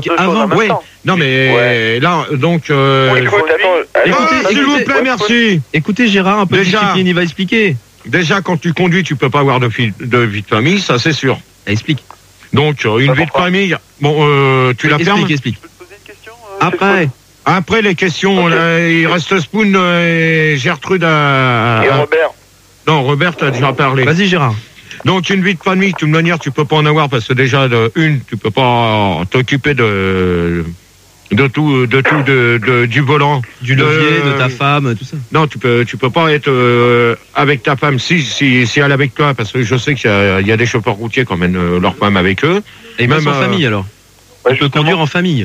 explique avant. Oui, non mais là, donc... Écoutez, s'il vous plaît, merci. Écoutez Gérard, un peu de discipline, il va expliquer. Déjà, quand tu conduis, tu peux pas avoir de vie de famille, ça c'est sûr. Explique. Donc, une vie de famille, bon, tu la fermes. Explique. Je peux te poser une question Après les questions, là, il reste Spoon et Gertrude Et Robert. Non, Robert a déjà parlé. Vas-y Gérard. Donc, une vie de famille, de toute manière, tu peux pas en avoir parce que déjà, tu peux pas t'occuper du volant. Du levier, de ta femme, tout ça. Non, tu peux pas être avec ta femme si elle est avec toi, parce que je sais qu'il y a des chauffeurs routiers qui emmènent leur femme avec eux. Et même en famille alors. On peut conduire en famille.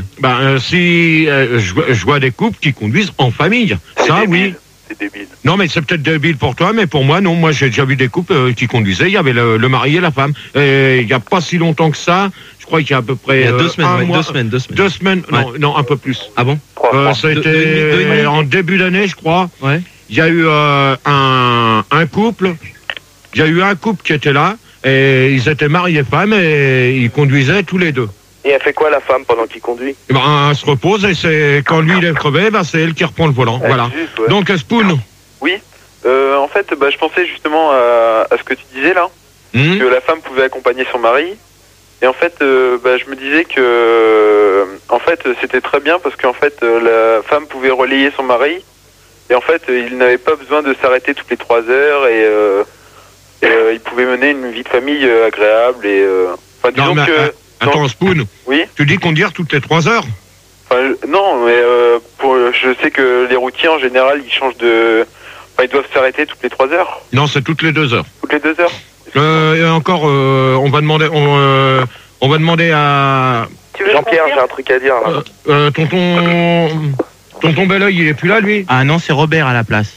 Je vois des couples qui conduisent en famille. Ça, oui. C'est débile. Non, mais c'est peut-être débile pour toi, mais pour moi, non. Moi, j'ai déjà vu des couples qui conduisaient. Il y avait le mari et la femme. Et il n'y a pas si longtemps que ça. Je crois qu'il y a à peu près. Il y a 2 semaines, 2 semaines. 2 semaines. Non, un peu plus. Ah bon? Ça a été en début d'année, je crois. Ouais. Il y a eu un couple. Il y a eu un couple qui était là. Et ils étaient mariés femmes et ils conduisaient tous les deux. Et elle fait quoi la femme pendant qu'il conduit? Elle se repose et c'est quand lui il est crevé, c'est elle qui reprend le volant. Voilà. Juste, ouais. Donc Spoon. Oui. En fait, je pensais justement à ce que tu disais là, que la femme pouvait accompagner son mari. Et en fait, je me disais que, en fait, c'était très bien parce qu'en fait, la femme pouvait relayer son mari. Et en fait, il n'avait pas besoin de s'arrêter toutes les 3 heures et il pouvait mener une vie de famille agréable et. Disons que. Attends, Spoon. Oui. Tu dis conduire toutes les 3 heures? Non, mais je sais que les routiers en général ils changent de. Ils doivent s'arrêter toutes les 3 heures. Non, c'est toutes les 2 heures. Toutes les 2 heures. Et encore, on va demander à. Jean-Pierre, j'ai un truc à dire là. Tonton Belleuil, il est plus là, lui? Ah non, c'est Robert à la place.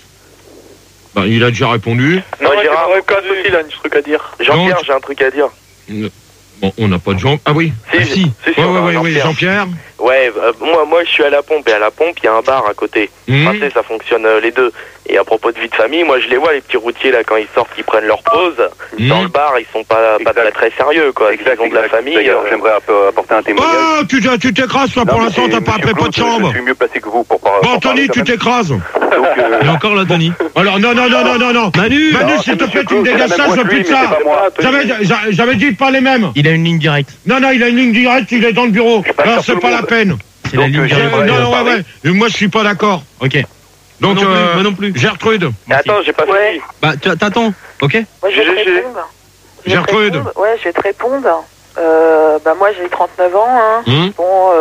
Il a déjà répondu. Non, Gérard aussi, il a un truc à dire. Jean-Pierre, j'ai un truc à dire. Bon, on n'a pas de Jean. Ah oui. Si. Oui, Jean-Pierre. Ouais, moi je suis à la pompe et à la pompe il y a un bar à côté. Enfin, tu sais, ça fonctionne les deux. Et à propos de vie de famille, moi je les vois les petits routiers là quand ils sortent, ils prennent leur pause dans le bar, ils sont pas très très sérieux quoi. Ils ont de la famille. J'aimerais apporter un témoignage. Oh, tu t'écrases toi pour l'instant, t'as pas appelé pas de chambre. Je suis mieux placé que vous pour parler. Bon, Tony, tu t'écrases. Il est encore là, Tony. Alors non. Manu, s'il te plaît, tu me dégages ça, je veux plus de ça. J'avais dit pas les mêmes. Il a une ligne directe. Non, il a une ligne directe, il est dans le bureau. Alors c'est pas la peine. C'est la ligne directe. Non. Moi je suis pas d'accord. Ok. Donc, moi non plus. Gertrude. Attends, j'ai pas fini. Bah, t'attends, ok? Moi, je vais te répondre. Gertrude. Ouais, je vais te répondre. Moi, j'ai 39 ans. Hein.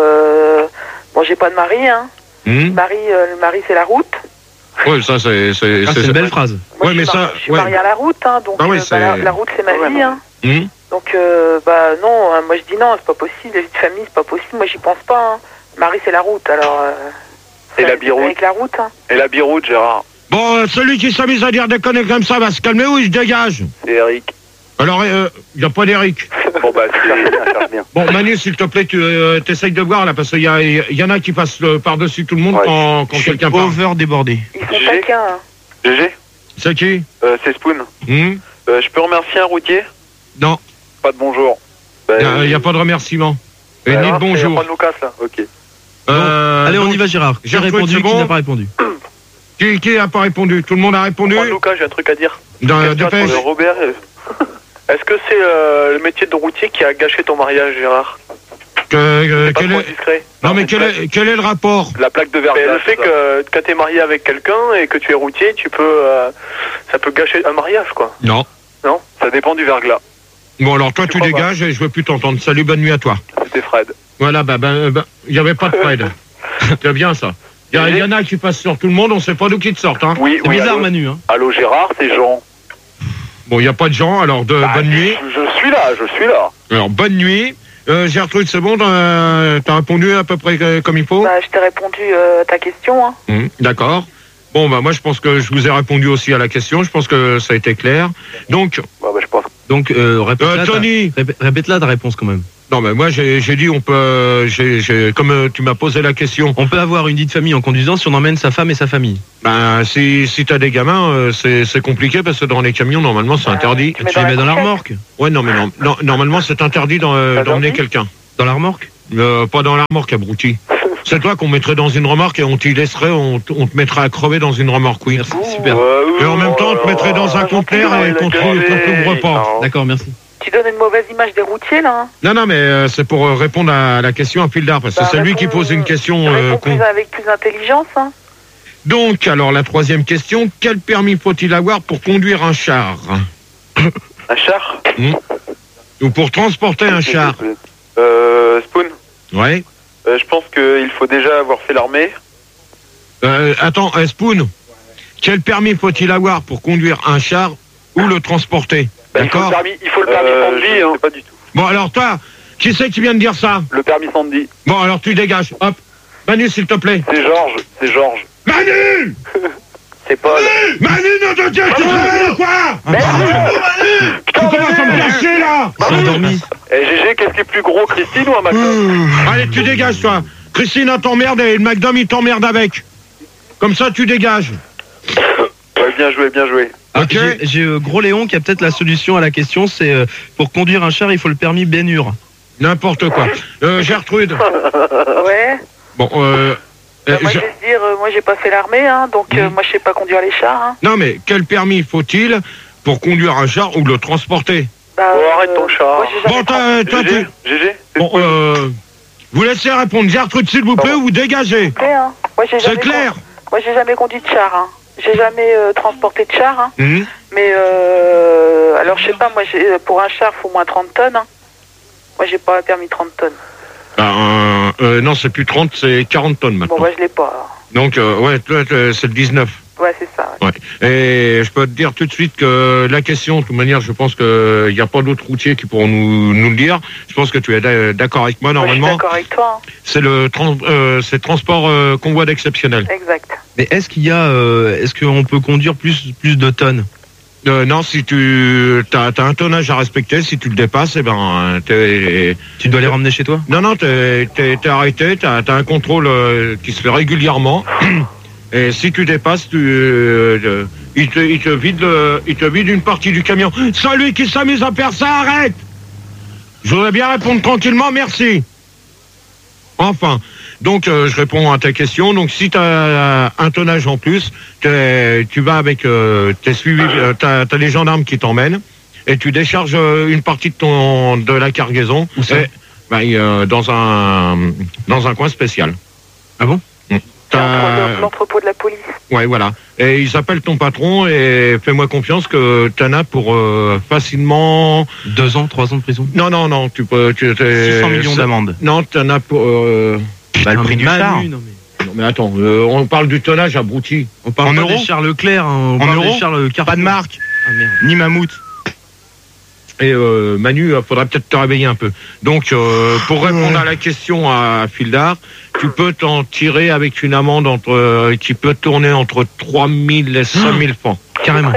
Bon, j'ai pas de mari. Hein. Le mari, c'est la route. Oui, ça, c'est une belle phrase. Moi, je suis mariée à la route. Hein, donc, la route, c'est ma vie. Hein. Donc, non, moi, je dis non, c'est pas possible. La vie de famille, c'est pas possible. Moi, j'y pense pas. Hein. Le mari, c'est la route. Alors, et la biroute. Avec la route. Hein. Et la biroute, Gérard. Bon, celui qui s'amuse à dire des conneries comme ça va se calmer ou il se dégage? C'est Eric. Alors, il n'y a pas d'Eric. Bon, c'est bien. Bon, Manu, s'il te plaît, tu essayes de voir, là, parce qu'il y en a qui passent par-dessus tout le monde quand quelqu'un parle. Over débordé. Ils sont taquins. Hein. GG. C'est qui? C'est Spoon. Je peux remercier un routier? Non. Pas de bonjour. Il n'y a pas de remerciement. Et ni de bonjour. Pas de Lucas, là. Ok. Allez, on y va, Gérard. Qui a répondu, qui n'a pas répondu? Qui n'a pas répondu? Tout le monde a répondu? Lucas, j'ai un truc à dire. Dépêche. Robert, est-ce que c'est le métier de routier qui a gâché ton mariage, Gérard? Discret. Non, mais quel est le rapport? La plaque de verglas. Le fait que quand t'es marié avec quelqu'un et que tu es routier, ça peut gâcher un mariage, quoi. Non. Non? Ça dépend du verglas. Bon, alors toi, tu dégages et je veux plus t'entendre. Salut, bonne nuit à toi. C'était Fred. Voilà, il n'y avait pas de Fred. C'est bien ça. Il y en a qui passent sur tout le monde, on sait pas d'où qui te sortent. Hein. Oui, c'est bizarre, allô. Manu. Hein. Allô, Gérard, c'est Jean. Bon, il n'y a pas de Jean, alors bonne nuit. Je suis là. Alors, bonne nuit. Gertrude, c'est bon, t'as répondu à peu près comme il faut? Je t'ai répondu à ta question. Hein. D'accord. Bon, moi, je pense que je vous ai répondu aussi à la question. Je pense que ça a été clair. Donc, je pense. Donc, répète-la ta réponse quand même. Non, mais moi, j'ai dit, on peut, comme tu m'as posé la question. On peut avoir une vie de famille en conduisant si on emmène sa femme et sa famille. Si t'as des gamins, c'est compliqué parce que dans les camions, normalement, c'est interdit. Tu les mets dans la remorque? Ouais, non, mais non, normalement, c'est interdit d'emmener quelqu'un. Dans la remorque? Pas dans la remorque, abruti. C'est toi qu'on mettrait dans une remorque et on t'y laisserait, on te mettrait à crever dans une remorque, oui. Merci, super. Et en même temps, on te mettrait dans un conteneur et qu'on t'ouvre pas. D'accord, merci. Tu donnes une mauvaise image des routiers, là. Non, mais c'est pour répondre à la question à Fildar, parce que c'est lui qui pose une question... avec plus d'intelligence, hein. Donc, alors, la troisième question, quel permis faut-il avoir pour conduire un char? Un char Ou pour transporter un char? Spoon. Ouais. Je pense qu'il faut déjà avoir fait l'armée. Attends, Spoon, quel permis faut-il avoir pour conduire un char ou le transporter? D'accord. Il faut le permis Sandy, hein. Pas du tout. Bon, alors toi, qui c'est qui vient de dire ça? Le permis Sandy. Bon, alors tu dégages. Hop. Manu, s'il te plaît. C'est Georges. Manu! C'est Paul. Manu, non, tu te réveilles ou quoi? Tu commences à me faire chier, là! Endormi. Et GG, qu'est-ce qui est plus gros, Christine ou un McDo? Allez, tu dégages, toi. Christine, t'emmerde et le McDom, il t'emmerde avec. Comme ça, tu dégages. Ouais, bien joué. Ok. J'ai Gros Léon qui a peut-être la solution à la question, c'est pour conduire un char, il faut le permis Bénure. N'importe quoi. Gertrude. Ouais. Bon, moi, je vais te dire, moi, j'ai pas fait l'armée, hein, donc moi, je sais pas conduire les chars. Hein. Non, mais quel permis faut-il pour conduire un char ou le transporter? Arrête ton char. Bon, toi, tu... GG. Bon, vous laissez répondre Gertrude, s'il vous plaît, ou vous dégagez. Hein. C'est clair. Moi, j'ai jamais conduit de char. Hein. J'ai jamais transporté de char. Hein. Mais, alors, je sais pas, moi, pour un char, il faut moins 30 tonnes. Hein. Moi, j'ai pas permis 30 tonnes. Non, c'est plus 30, c'est 40 tonnes maintenant. Bon, je l'ai pas. Alors. Donc, ouais, toi, c'est le 19. Ouais, c'est ça. Ouais. Et je peux te dire tout de suite que la question, de toute manière, je pense qu'il n'y a pas d'autres routiers qui pourront nous le dire. Je pense que tu es d'accord avec moi, normalement. Je suis d'accord avec toi. Hein. C'est le transport convoi d'exceptionnel. Exact. Mais est-ce qu'on peut conduire plus de tonnes? Non, si tu as un tonnage à respecter, si tu le dépasses, eh ben, tu dois les ramener chez toi? Non, t'es arrêté, t'as un contrôle qui se fait régulièrement. Et si tu dépasses, il te vide une partie du camion. Celui qui s'amuse à faire ça, arrête! Je voudrais bien répondre tranquillement, merci. Enfin, donc je réponds à ta question. Donc si tu as un tonnage en plus, tu vas avec, t'es suivi, t'as les gendarmes qui t'emmènent et tu décharges une partie de la cargaison. Où ça? Dans un coin spécial. Ah bon? L'entrepôt de la police. Ouais, voilà. Et ils appellent ton patron et fais-moi confiance que t'en as pour facilement 2 ans, 3 ans de prison. Non, tu peux. 600 millions d'amende. Non, t'en as pour. Le prix du char. Non mais attends, on parle du tonnage abruti. On parle pas des Charles Leclerc, hein, on parle des Charles Carrefour. Pas de marque. Ah, merde. Ni Mammouth. Et Manu, faudra peut-être te réveiller un peu. Donc, pour répondre à la question à Fildar, tu peux t'en tirer avec une amende qui peut tourner entre 3 000 et 5 000 francs. Carrément.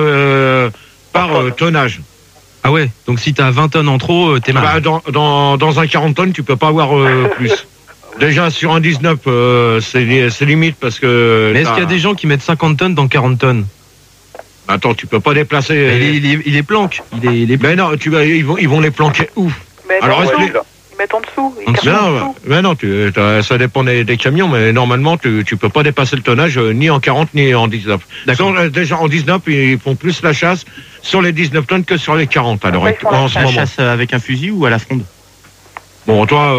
Par tonnage. Ah ouais, donc si t'as 20 tonnes en trop, t'es mal. Dans un 40 tonnes, tu peux pas avoir plus. Déjà, sur un 19, c'est limite parce que... Mais est-ce qu'il y a des gens qui mettent 50 tonnes dans 40 tonnes? Attends, tu peux pas déplacer... Il est planque. Mais non, ils vont les planquer où? Alors, ils mettent en dessous. Mais non, ça dépend des camions, mais normalement, tu peux pas dépasser le tonnage ni en 40 ni en 19. D'accord. Déjà, en 19, ils font plus la chasse sur les 19 tonnes que sur les 40. Alors, en ce moment. La chasse avec un fusil ou à la fronde? Bon, toi,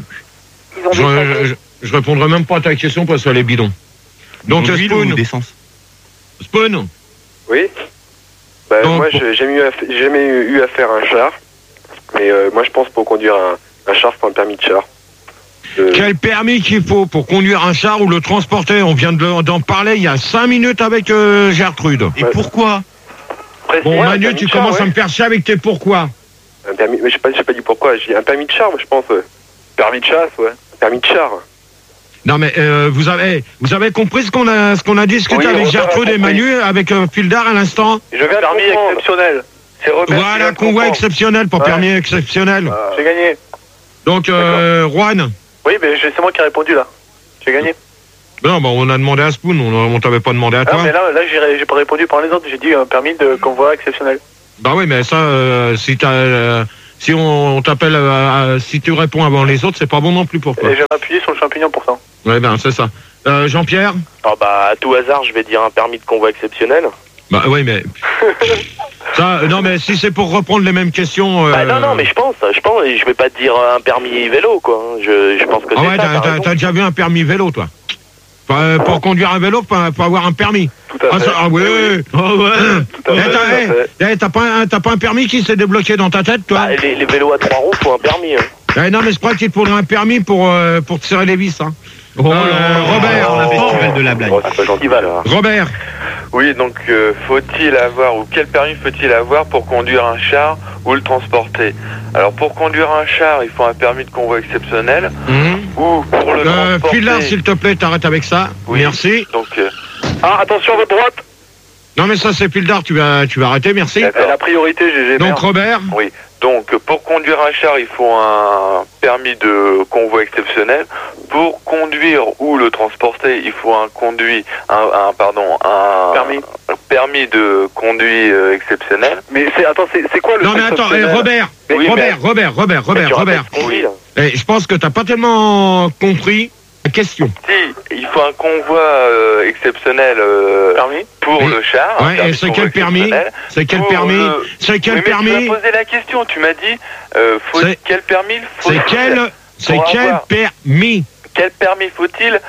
je répondrai même pas à ta question parce qu'elle est bidon. Donc, Spoon. Oui. Moi, j'ai jamais eu à faire un char. Mais moi, je pense pour conduire un char, faut un permis de char. Quel permis qu'il faut pour conduire un char ou le transporter? On vient d'en parler il y a 5 minutes avec Gertrude. Et pourquoi? Bon, Manu, tu commences à me faire chier avec tes pourquoi. Un permis, mais j'ai pas dit pourquoi. J'ai un permis de char, je pense. Permis de chasse, ouais. Permis de char. Non mais vous avez compris ce qu'on a discuté avec Gertrude et Manu avec Fildar à l'instant? Je viens permis exceptionnel. Voilà, convoi exceptionnel pour permis exceptionnel. J'ai gagné. Donc Juan. Oui, mais c'est moi qui ai répondu là. J'ai gagné. Non, on a demandé à Spoon, on t'avait pas demandé à toi. Mais là j'ai pas répondu par les autres, j'ai dit un permis de convoi exceptionnel. Bah oui, mais ça, si Si on t'appelle, si tu réponds avant les autres, c'est pas bon non plus pour toi. Et j'avais appuyé sur le champignon pour ça. Ouais, ben c'est ça. Jean-Pierre? Ah bah, à tout hasard, je vais dire un permis de convoi exceptionnel. Bah oui, mais... ça, non, mais si c'est pour reprendre les mêmes questions... Bah non, mais je pense, je vais pas te dire un permis vélo, quoi. Je pense que c'est ouais, t'as déjà vu un permis vélo, toi? Pour conduire un vélo, faut avoir un permis. Tout à fait. Ah oui, oui. Oh ouais. T'as pas un permis qui s'est débloqué dans ta tête, toi? Bah, les vélos à 3 roues, faut un permis. Non, mais je crois qu'il te faudrait un permis pour te serrer les vis, hein. Robert, la festival de la blague. Robert. Oui, donc faut-il avoir, ou quel permis faut-il avoir pour conduire un char ou le transporter? Alors pour conduire un char, il faut un permis de convoi exceptionnel, ou pour le transporter... File-là, s'il te plaît, t'arrêtes avec ça. Oui. Merci. Donc, attention à votre droite. Non, mais ça, c'est Pildar, tu vas arrêter, merci. La priorité, GG. Donc, Robert. Oui. Donc, pour conduire un char, il faut un permis de convoi exceptionnel. Pour conduire ou le transporter, il faut un permis de conduite exceptionnel. Mais c'est quoi le... Non, mais attends, Robert. Oui, Robert. Oui. Je pense que t'as pas tellement compris la question. Si, il faut un convoi exceptionnel pour le char. Ouais, et c'est quel permis? C'est quel permis? C'est quel permis? Tu m'as posé la question, tu m'as dit, quel permis faut-il? C'est quel permis? Quel permis faut-il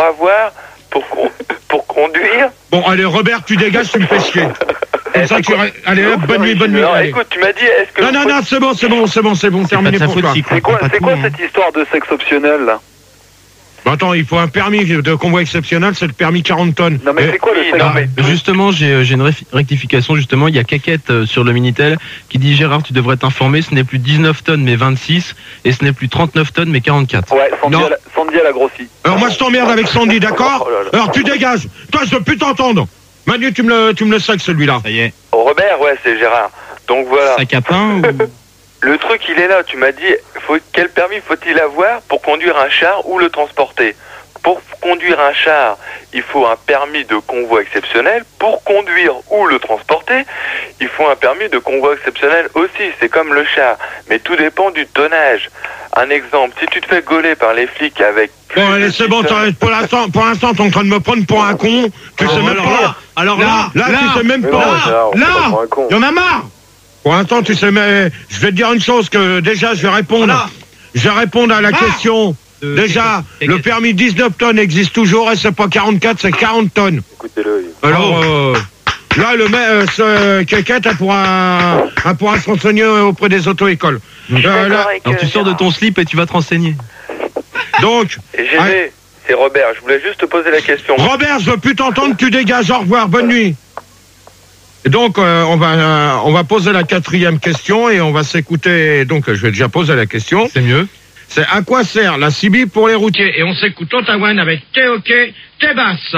pour conduire? Bon, allez, Robert, tu dégages, tu me fais chier. Comme ça, allez, hop, bonne nuit. Non, écoute, tu m'as dit, est-ce que... Non, c'est bon, terminé pour toi. C'est quoi cette histoire de sexe optionnel, là? Attends, il faut un permis de convoi exceptionnel, c'est le permis 40 tonnes. Non, mais c'est quoi le sexe? Justement, j'ai une rectification, justement. Il y a Caquette sur le Minitel qui dit: Gérard, tu devrais t'informer, ce n'est plus 19 tonnes mais 26, et ce n'est plus 39 tonnes mais 44. Ouais, Sandy, elle a grossi. Alors moi, je t'emmerde avec Sandy, d'accord? Alors tu dégages. Toi, je veux plus t'entendre. Manu, tu me le sacs, celui-là. Ça y est. Robert, ouais, c'est Gérard. Donc voilà. Sac à pain ou... Le truc, il est là. Tu m'as dit, quel permis faut-il avoir pour conduire un char ou le transporter? Pour conduire un char, il faut un permis de convoi exceptionnel. Pour conduire ou le transporter, il faut un permis de convoi exceptionnel aussi. C'est comme le char. Mais tout dépend du tonnage. Un exemple, si tu te fais gauler par les flics avec... Bon, allez, c'est bon, pour l'instant, t'es en train de me prendre pour un con. Tu sais même pas. Alors là, tu sais même pas. Là, il y en a marre. Pour l'instant, tu sais, mais je vais te dire une chose, que déjà, je vais répondre à la question. Déjà, le permis 19 tonnes existe toujours, et c'est pas 44, c'est 40 tonnes. Écoutez-le. Alors, là, le mec, Caquette, elle pourra se renseigner auprès des auto-écoles. Alors, tu sors de ton slip et tu vas te renseigner. Donc... GG, c'est Robert, je voulais juste te poser la question. Robert, je veux plus t'entendre, tu dégages, au revoir, bonne nuit. Et donc, on va poser la 4e question et on va s'écouter. Donc, je vais déjà poser la question. C'est mieux. C'est: à quoi sert la CB pour les routiers? Et on s'écoute Ottawa avec T'es OK, t'es basse.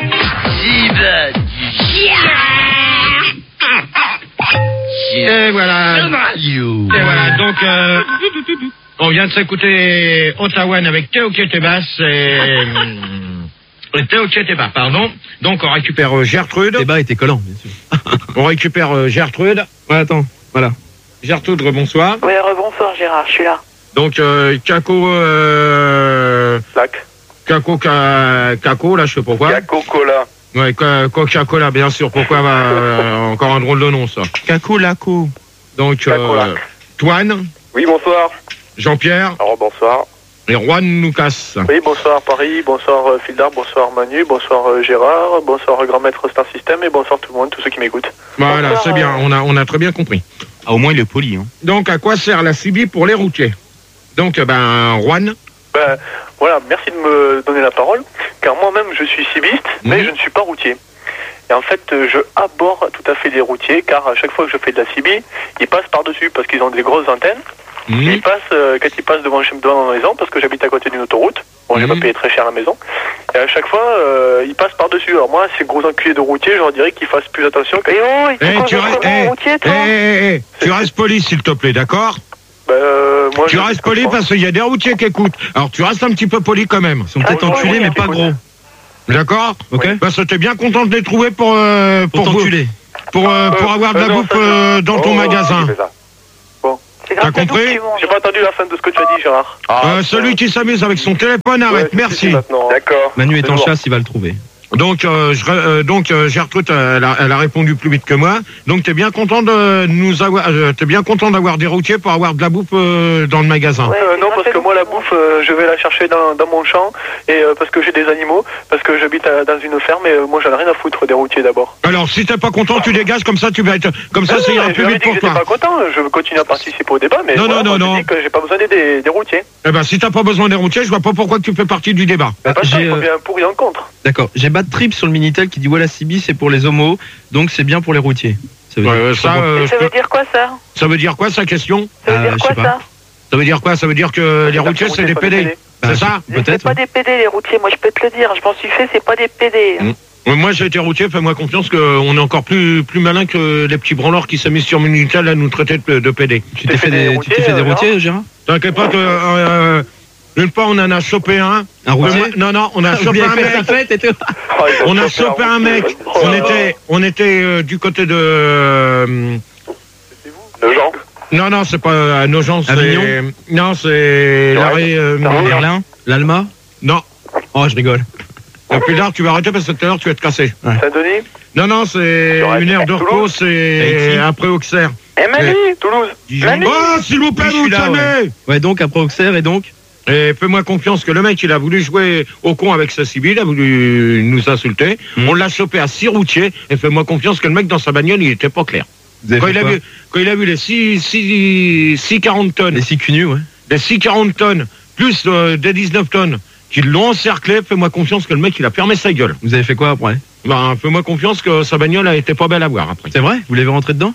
Et voilà. Et voilà, donc, on vient de s'écouter Ottawa avec T'es OK, t'es basse et... T'es OK, t'es bas, pardon. Donc on récupère Gertrude. T'es bas et t'es collant, bien sûr. On récupère Gertrude. Ouais, attends, voilà. Gertrude, bonsoir. Oui, rebonsoir Gérard, je suis là. Donc Caco... Caco, là, je sais pourquoi. Caco-Cola. Ouais, Coca-Cola, bien sûr. Pourquoi encore un drôle de nom, ça. Caco, Laco. Donc, Toine. Oui, bonsoir. Jean-Pierre. Alors, bonsoir. Et Juan Lucas. Oui, bonsoir Paris, bonsoir Fildar, bonsoir Manu, bonsoir Gérard, bonsoir Grand Maître Star System et bonsoir tout le monde, tous ceux qui m'écoutent. Voilà, c'est bien, on a très bien compris. Ah, au moins il est poli. Hein. Donc, à quoi sert la CB pour les routiers? Donc, Juan. Voilà, merci de me donner la parole, car moi-même je suis cibiste, mais je ne suis pas routier. Et en fait, je aborde tout à fait les routiers, car à chaque fois que je fais de la CB, ils passent par-dessus, parce qu'ils ont des grosses antennes. Ils passent, quand ils passent devant ma maison, parce que j'habite à côté d'une autoroute, bon, j'ai pas payé très cher la maison, et à chaque fois, ils passent par-dessus. Alors moi, ces gros enculés de routiers, je leur dirais qu'ils fassent plus attention. Tu restes poli, s'il te plaît, d'accord? Moi, tu restes poli parce qu'il y a des routiers qui écoutent. Alors tu restes un petit peu poli quand même. Ils sont peut-être enculés, mais pas gros. D'accord? Ok. Parce que t'es bien content de les trouver pour t'enculer. Pour avoir de la bouffe dans ton magasin. C'est T'as compris? J'ai pas entendu la fin de ce que tu as dit, Gérard. Celui qui s'amuse avec son téléphone, arrête, merci. D'accord. Manu est en chasse, il va le trouver. Donc, Gertrude, elle a répondu plus vite que moi. Donc, t'es bien content de nous avoir, t'es bien content d'avoir des routiers pour avoir de la bouffe dans le magasin. Non, parce que moi, la bouffe, je vais la chercher dans mon champ, et parce que j'ai des animaux, parce que j'habite dans une ferme, et moi, j'en ai rien à foutre des routiers d'abord. Alors, si t'es pas content, tu dégages, comme ça, tu vas être, comme ça, ça ira plus vite pour toi. Je suis pas content, je veux continuer à participer au débat, mais non. je dis que j'ai pas besoin des routiers. Eh ben, si t'as pas besoin des routiers, je vois pas pourquoi tu fais partie du débat. Il faut bien un pour et un contre. D'accord. J'ai Bad Trip sur le Minitel qui dit la CB c'est pour les homos, donc c'est bien pour les routiers. Ça veut dire quoi ça? Ça veut dire quoi sa question? Ça veut dire quoi ça? Ça veut dire quoi? Ça veut dire que les routiers c'est des PD. C'est ça? Peut-être. C'est pas des PD les routiers, moi je peux te le dire, je m'en suis fait, c'est pas des PD. Moi j'ai été routier, fais-moi confiance qu'on est encore plus malin que les petits branleurs qui s'amusent sur Minitel à nous traiter de PD. Tu t'es fait des routiers, Gérard? T'inquiète pas que une fois on en a chopé un. Un routier? Non, on a chopé un mec. On a chopé un mec. On était du côté de. C'était vous? Nogent? Non, c'est pas Nogent. Avignon? Non, c'est l'arrêt Berlin? L'Alma? Non. Oh, je rigole. Et plus tard, tu vas arrêter parce que tout à l'heure, tu vas te casser. Saint-Denis? Non, c'est une heure de repos, c'est après Auxerre. Manu, Toulouse? Oh, s'il vous plaît, vous savez. Ouais, donc après Auxerre et donc? Et fais-moi confiance que le mec, il a voulu jouer au con avec sa CB, il a voulu nous insulter. On l'a chopé à 6 routiers, et fais-moi confiance que le mec, dans sa bagnole, il était pas clair. Quand il a vu les 6 40 tonnes. Les 6 cunus, ouais. Les 6 40 tonnes, plus des 19 tonnes, qui l'ont encerclé, fais-moi confiance que le mec, il a fermé sa gueule. Vous avez fait quoi après? Fais-moi confiance que sa bagnole a été pas belle à voir après. C'est vrai? Vous l'avez rentré dedans?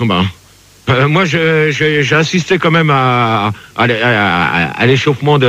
Moi, j'ai assisté quand même à l'échauffement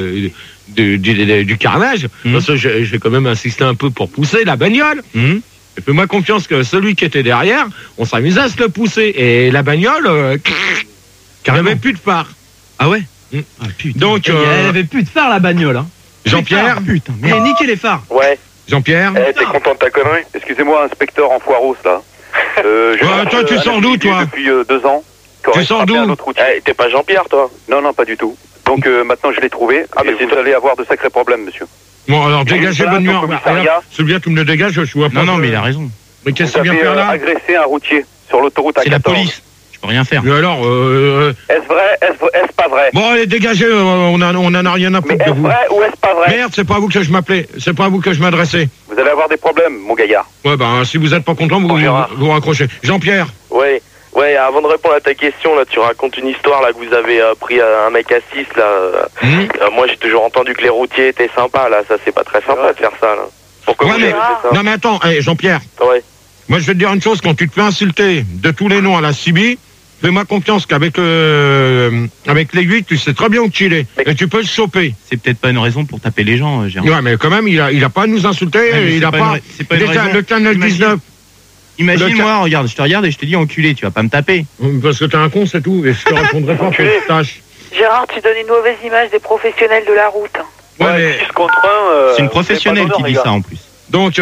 du carnage. Parce que j'ai quand même insisté un peu pour pousser la bagnole. Et fais-moi confiance que celui qui était derrière, on s'amusait à se le pousser. Et la bagnole, il n'avait plus de phare. Ah ouais? Ah, putain. Donc, elle avait plus de phare la bagnole. Hein. Jean-Pierre? Putain, mais niquez les phares. Ouais. Jean-Pierre? T'es content de ta connerie? Excusez-moi, inspecteur en foiros là. Toi, tu sors d'où, toi? Depuis 2 ans. Tu sors d'où? T'es pas Jean-Pierre, toi? Non, pas du tout. Donc maintenant, je l'ai trouvé. Mais vous allez avoir de sacrés problèmes, monsieur. Bon, alors dégagez bonne nuit. Celui-là, tu me le dégages, je vois pas. Non, mais il a raison. Mais qu'est-ce qu'il vient faire là? Agressé un routier sur l'autoroute A14. C'est la police. Je peux rien faire. Mais alors, est-ce vrai? Est-ce pas vrai? Bon, allez, dégagez, on en a rien à foutre de vous. Est-ce vrai ou est-ce pas vrai? Merde, c'est pas à vous que je m'appelais. C'est pas à vous que je m'adressais. Vous allez avoir des problèmes, mon gaillard. Ouais, si vous êtes pas content, vous raccrochez. Jean-Pierre? Ouais, avant de répondre à ta question, là, tu racontes une histoire là que vous avez pris un mec à 6 là. Moi, j'ai toujours entendu que les routiers étaient sympas là. Ça, c'est pas très sympa de faire ça là. Pourquoi vous avez fait ça? Non, mais attends, Jean-Pierre. Ouais. Moi, je vais te dire une chose, quand tu te fais insulter de tous les noms à la CB, fais-moi confiance qu'avec avec l'aiguille, tu sais très bien où tu es. Et tu peux le choper. C'est peut-être pas une raison pour taper les gens, Gérard. Ouais, mais quand même, il a pas à nous insulter. Ouais, il a pas. C'est pas une raison. Le canal 19. Imagine-moi, regarde, je te regarde et je te dis enculé, tu vas pas me taper. Parce que t'es un con, c'est tout. Et je te répondrai pas pour cette tâche. Gérard, tu donnes une mauvaise image des professionnels de la route. Ouais, mais 6 contre 1. C'est une professionnelle qui dit ça en plus. Donc,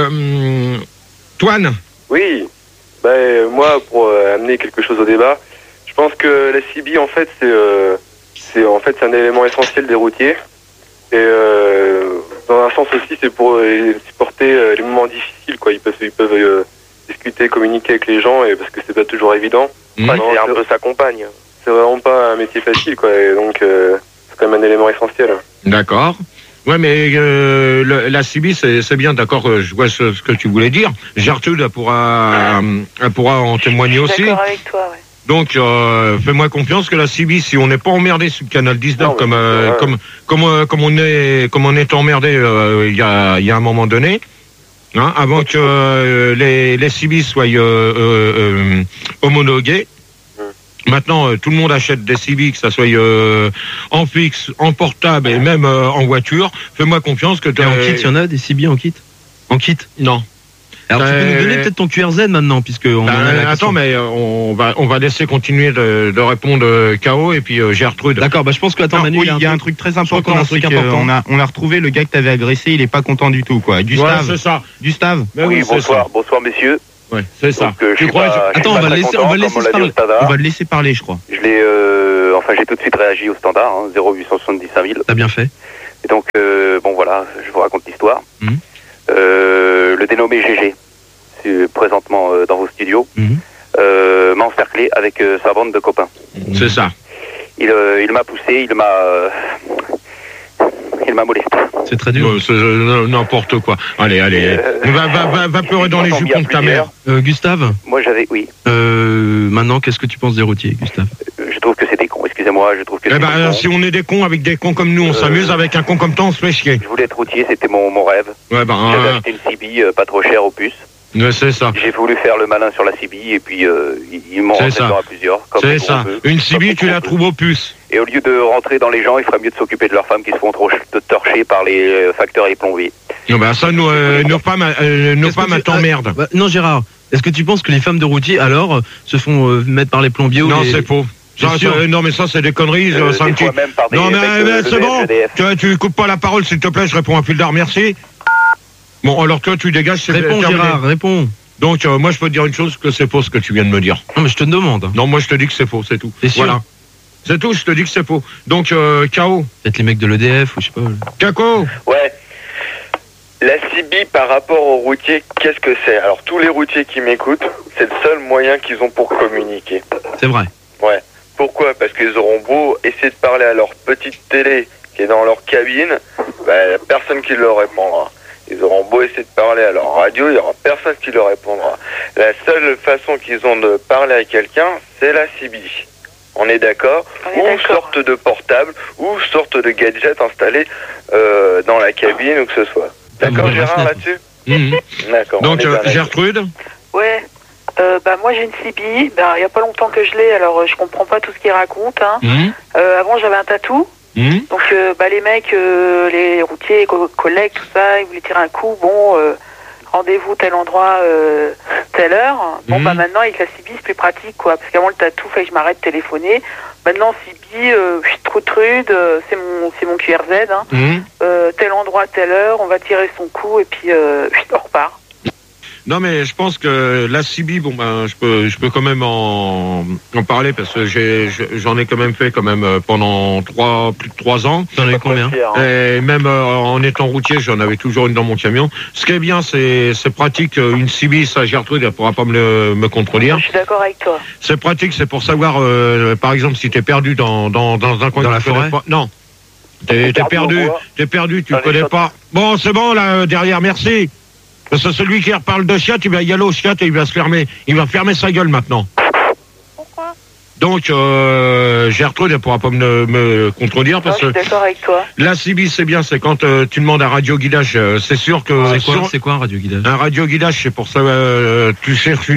Toine. Oui. Moi, pour amener quelque chose au débat, je pense que la CB, en fait, c'est un élément essentiel des routiers. Et dans un sens aussi, c'est pour supporter les moments difficiles, quoi. Ils peuvent discuter, communiquer avec les gens, et parce que c'est pas toujours évident. C'est un peu sa compagne. C'est vraiment pas un métier facile, quoi. Et donc, c'est quand même un élément essentiel. D'accord. Ouais, mais la CB, c'est bien, d'accord, je vois ce que tu voulais dire. Gertrude, elle pourra en témoigner aussi. D'accord avec toi, ouais. Donc, fais-moi confiance que la CB, si on n'est pas emmerdé sur le canal 19, comme on est emmerdé il y a un moment donné, hein, avant que les CB soient homologués. Maintenant, tout le monde achète des CB, que ça soit en fixe, en portable et même en voiture. Fais-moi confiance que... Et en kit, il y en a des CB en kit? En kit? Non. Alors tu peux nous donner peut-être ton QRZ maintenant, puisque on en a la attends, mais on va laisser continuer de répondre KO et puis Gertrude. D'accord, je pense que Manu, il y a un truc très important. On a retrouvé le gars que t'avais agressé, il est pas content du tout, quoi. Gustave. Ouais, c'est ça. Gustave. Oui, bonsoir messieurs. Ouais, c'est ça. Donc, Attends, on va le laisser parler, je crois. Je l'ai, j'ai tout de suite réagi au standard, 0870 5000. T'as bien fait. Et donc, bon voilà, je vous raconte l'histoire. Le dénommé GG, présentement dans vos studios, m'a encerclé avec sa bande de copains. C'est ça. Il m'a poussé, il m'a molesté. C'est très dur. C'est n'importe quoi. Allez. Va pleurer dans les jupons de ta mère. Gustave. Moi j'avais, oui. Maintenant, qu'est-ce que tu penses des routiers, Gustave? Je trouve que c'est des cons. Excusez-moi, je trouve que. Eh ben, si on est des cons avec des cons comme nous, on s'amuse. Avec un con comme toi, on se fait chier. Je voulais être routier, c'était mon rêve. Ouais, j'avais acheté une CB pas trop chère au puce. Ouais, c'est ça. J'ai voulu faire le malin sur la CB et puis ils m'ont rentré dedans à plusieurs. C'est ça. Une CB, tu la trouves aux puces. Et au lieu de rentrer dans les gens, il ferait mieux de s'occuper de leurs femmes qui se font torcher par les facteurs et les plombiers. Non, bah ça, nos femmes t'emmerdent. Non, Gérard, est-ce que tu penses que les femmes de routier, alors, se font mettre par les plombiers ou non, c'est faux. Non, mais ça, c'est des conneries. Non, mais c'est bon. Tu coupes pas la parole, s'il te plaît, je réponds à Pildar, merci. Bon, alors toi, tu dégages. Réponds, Gérard, réponds. Donc, moi, je peux te dire une chose, que c'est faux ce que tu viens de me dire. Non, mais je te demande. Non, moi, je te dis que c'est faux, c'est tout. C'est sûr. Voilà. C'est tout, je te dis que c'est faux. Donc, K.O. Peut-être les mecs de l'EDF, ou je sais pas. Kako. Ouais. La CB par rapport aux routiers, qu'est-ce que c'est? Alors, tous les routiers qui m'écoutent, c'est le seul moyen qu'ils ont pour communiquer. C'est vrai. Ouais. Pourquoi? Parce qu'ils auront beau essayer de parler à leur petite télé qui est dans leur cabine, personne qui leur répondra. Ils auront beau essayer de parler à leur radio, il n'y aura personne qui leur répondra. La seule façon qu'ils ont de parler à quelqu'un, c'est la CB. On est d'accord? Ou sorte de portable, ou sorte de gadget installé dans la cabine, ou que ce soit. D'accord, Gérard, là-dessus? D'accord. Donc, Gertrude? Ouais. Moi j'ai une CB, il n'y a pas longtemps que je l'ai, alors je comprends pas tout ce qu'il raconte. Avant j'avais un tatou. Donc les mecs, les routiers, collègues, tout ça, ils voulaient tirer un coup, rendez-vous tel endroit, telle heure. Maintenant avec la CB c'est plus pratique quoi, parce qu'avant le tatou, fallait que je m'arrête de téléphoner. Maintenant CB, je suis trop trude, c'est mon QRZ, tel endroit, telle heure, on va tirer son coup et puis on repart. Non, mais je pense que la CB, je peux quand même en parler parce que j'en ai quand même fait pendant plus de 3 ans. T'en as combien? Et même en étant routier, j'en avais toujours une dans mon camion. Ce qui est bien, c'est pratique. Une CB, ça, Gertrude, elle pourra pas me contredire. Je suis d'accord avec toi. C'est pratique, c'est pour savoir, par exemple, si t'es perdu dans un coin dans la forêt. Non. T'es perdu, tu connais pas. Bon, c'est bon, là, derrière, merci. Parce que celui qui reparle de Chiat, il va y aller au Chiat et il va se fermer. Il va fermer sa gueule maintenant. Pourquoi? Donc, Gertrude, elle pourra pas me contredire parce que. Je suis d'accord avec toi. La CB, c'est bien, c'est quand tu demandes un radioguidage, c'est sûr que. C'est quoi un radioguidage? Un radioguidage, c'est pour ça, tu cherches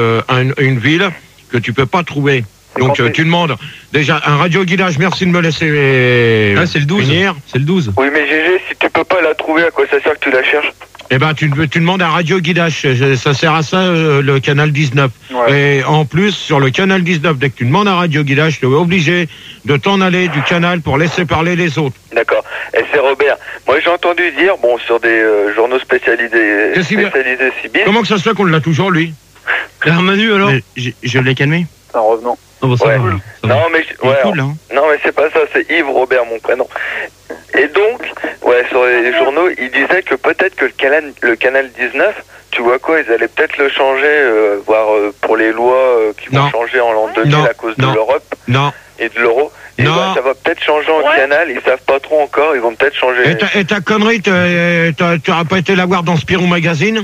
une ville que tu peux pas trouver. Donc, tu demandes déjà un radioguidage, merci de me laisser. C'est le 12. Finir. C'est le 12. Oui, mais GG, si tu peux pas la trouver, à quoi ça sert que tu la cherches? Eh ben, tu demandes un radioguidage, ça sert à ça, le canal 19. Ouais. Et en plus, sur le canal 19, dès que tu demandes un radioguidage, tu es obligé de t'en aller du canal pour laisser parler les autres. D'accord. Et c'est Robert. Moi, j'ai entendu dire, sur des journaux spécialisés CB. Comment que ça se fait qu'on l'a toujours, lui? Manu, alors? Je l'ai calmé. En revenant. Oh, ça va. Non, mais cool, hein. Non, mais c'est pas ça, c'est Yves Robert, mon prénom. Et donc, sur les journaux, ils disaient que peut-être que le canal 19, tu vois quoi, ils allaient peut-être le changer, voire pour les lois qui vont changer en l'an 2000 à cause de l'Europe et de l'euro. Et ça va peut-être changer en canal, ils savent pas trop encore, ils vont peut-être changer. Et ta connerie, tu n'auras pas été la voir dans Spirou Magazine?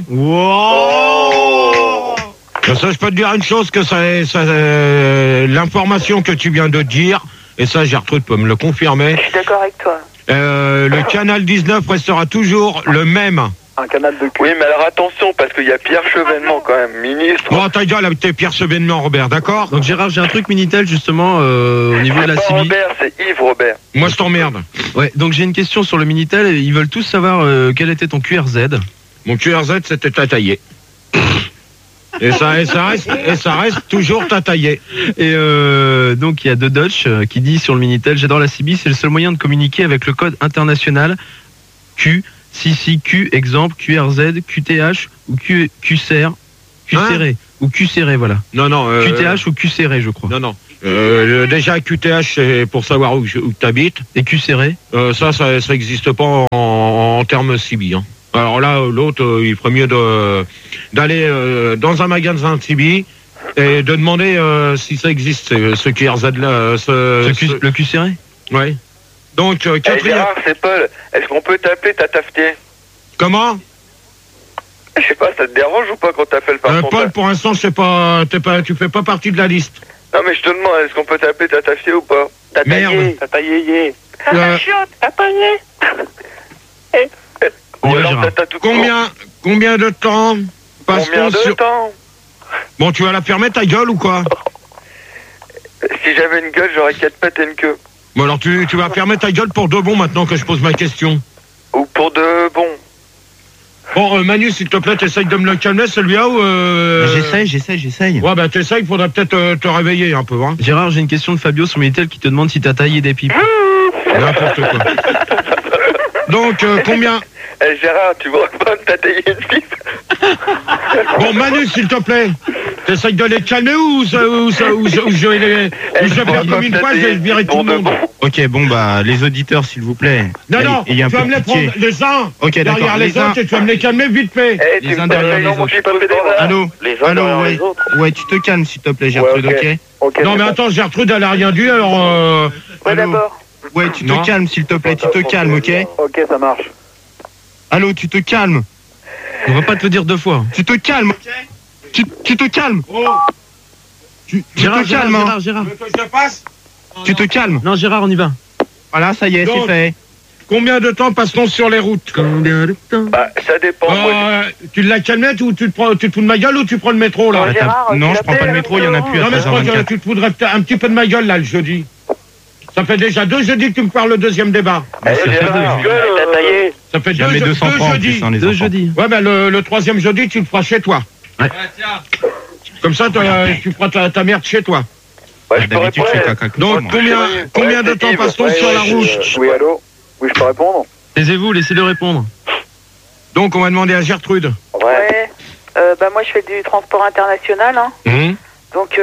Ça, je peux te dire une chose, que l'information que tu viens de dire, et ça, Gertrude peut me le confirmer. Je suis d'accord avec toi. Le canal 19 restera toujours le même. Un canal de cul. Oui, mais alors attention, parce qu'il y a Pierre Chevènement quand même, ministre. Bon, ta gueule avec tes Pierre Chevènement, Robert, d'accord? Donc Gérard, j'ai un truc Minitel justement au niveau de la CB. Robert, c'est Yves Robert. Moi, je t'emmerde. Ouais, donc j'ai une question sur le Minitel. Ils veulent tous savoir quel était ton QRZ. Mon QRZ, c'était Tataillé. Et ça reste toujours Tataillé. Et donc il y a Dodge qui dit sur le Minitel, j'adore la CB, c'est le seul moyen de communiquer avec le code international Q, CCQ, exemple, QRZ, QTH ou QCR Q-serré. Ou Q-serré, voilà. Non. QTH ou Q-serré, je crois. Non. Déjà, QTH, c'est pour savoir où tu habites. Et Q-serré ça n'existe pas en termes CB. Hein. Alors là, l'autre, il ferait mieux d'aller dans un magasin de CB et de demander si ça existe, ce QRZ-là. Le Q-serré. Oui. Donc, Gérard, c'est Paul. Est-ce qu'on peut t'appeler Tata Ftier? Comment? Je sais pas, ça te dérange ou pas quand t'appelles par contre? Paul, pour l'instant, tu fais pas partie de la liste. Non, mais je te demande, est-ce qu'on peut t'appeler Tata Ftier ou pas? Merde. Tata Yéyé. Tata Chiotte, Tata Yé. Ou alors Tata tout Combien de temps Combien de temps? Bon, tu vas la fermer ta gueule ou quoi? Si j'avais une gueule, j'aurais 4 pattes et une queue. Bon, alors tu vas fermer ta gueule pour de bon maintenant que je pose ma question. Ou pour de bon. Bon, Manu, s'il te plaît, t'essayes de me le calmer, celui-là, ou J'essaye. Ouais, bah t'essayes, il faudrait peut-être te réveiller un peu, hein. Gérard, j'ai une question de Fabio sur Minitel qui te demande si t'as taillé des pipes. N'importe quoi. Donc, combien... Gérard, tu vois pas que t'as taillé une pipe? Bon, Manu, s'il te plaît, t'essayes de les calmer ou je vais faire comme une fois, je vais virer tout le monde. Ok, bon, bah, les auditeurs, s'il vous plaît. Non, tu vas me les prendre les uns derrière les autres et tu vas me les calmer vite fait. Les uns derrière les autres. Allô, ouais, tu te calmes, s'il te plaît, Gertrude, ok? Non, mais attends, Gertrude, elle a rien dit, alors... Ouais, d'abord. Ouais, tu te calmes, s'il te plaît, tu te calmes, ok? Ok, ça marche. Allô, tu te calmes. On va pas te le dire 2 fois. Tu te calmes, ok? Tu te calmes. Tu te calmes, hein. Gérard. Tu te calmes. Non, Gérard, on y va. Voilà, ça y est, c'est fait. Combien de temps passe-t-on sur les routes? Combien de temps? Bah, ça dépend. Tu l'as calmé ou tu te fous de ma gueule ou tu prends le métro, là? Non, je prends pas le métro, il y en a plus à Non, mais je crois que 13h24. tu te foudrais un petit peu de ma gueule, là, le jeudi. Ça fait déjà 2 jeudis que tu me parles le deuxième débat. T'as taillé. Ça fait Jamais 200 francs en jeudis. plus, hein, les 2 enfants. jeudis. Ouais, ben le troisième jeudi, tu le feras chez toi. Ouais. Comme ça, tu feras ta merde chez toi. Ouais, je peux D'habitude, je fais répondre. caca. Donc, combien de temps passe-t-on sur la route? Oui, allô? Oui, je peux répondre? Taisez-vous, laissez-le répondre. Donc, on va demander à Gertrude. Ouais. Bah, moi, je fais du transport international, hein. Donc,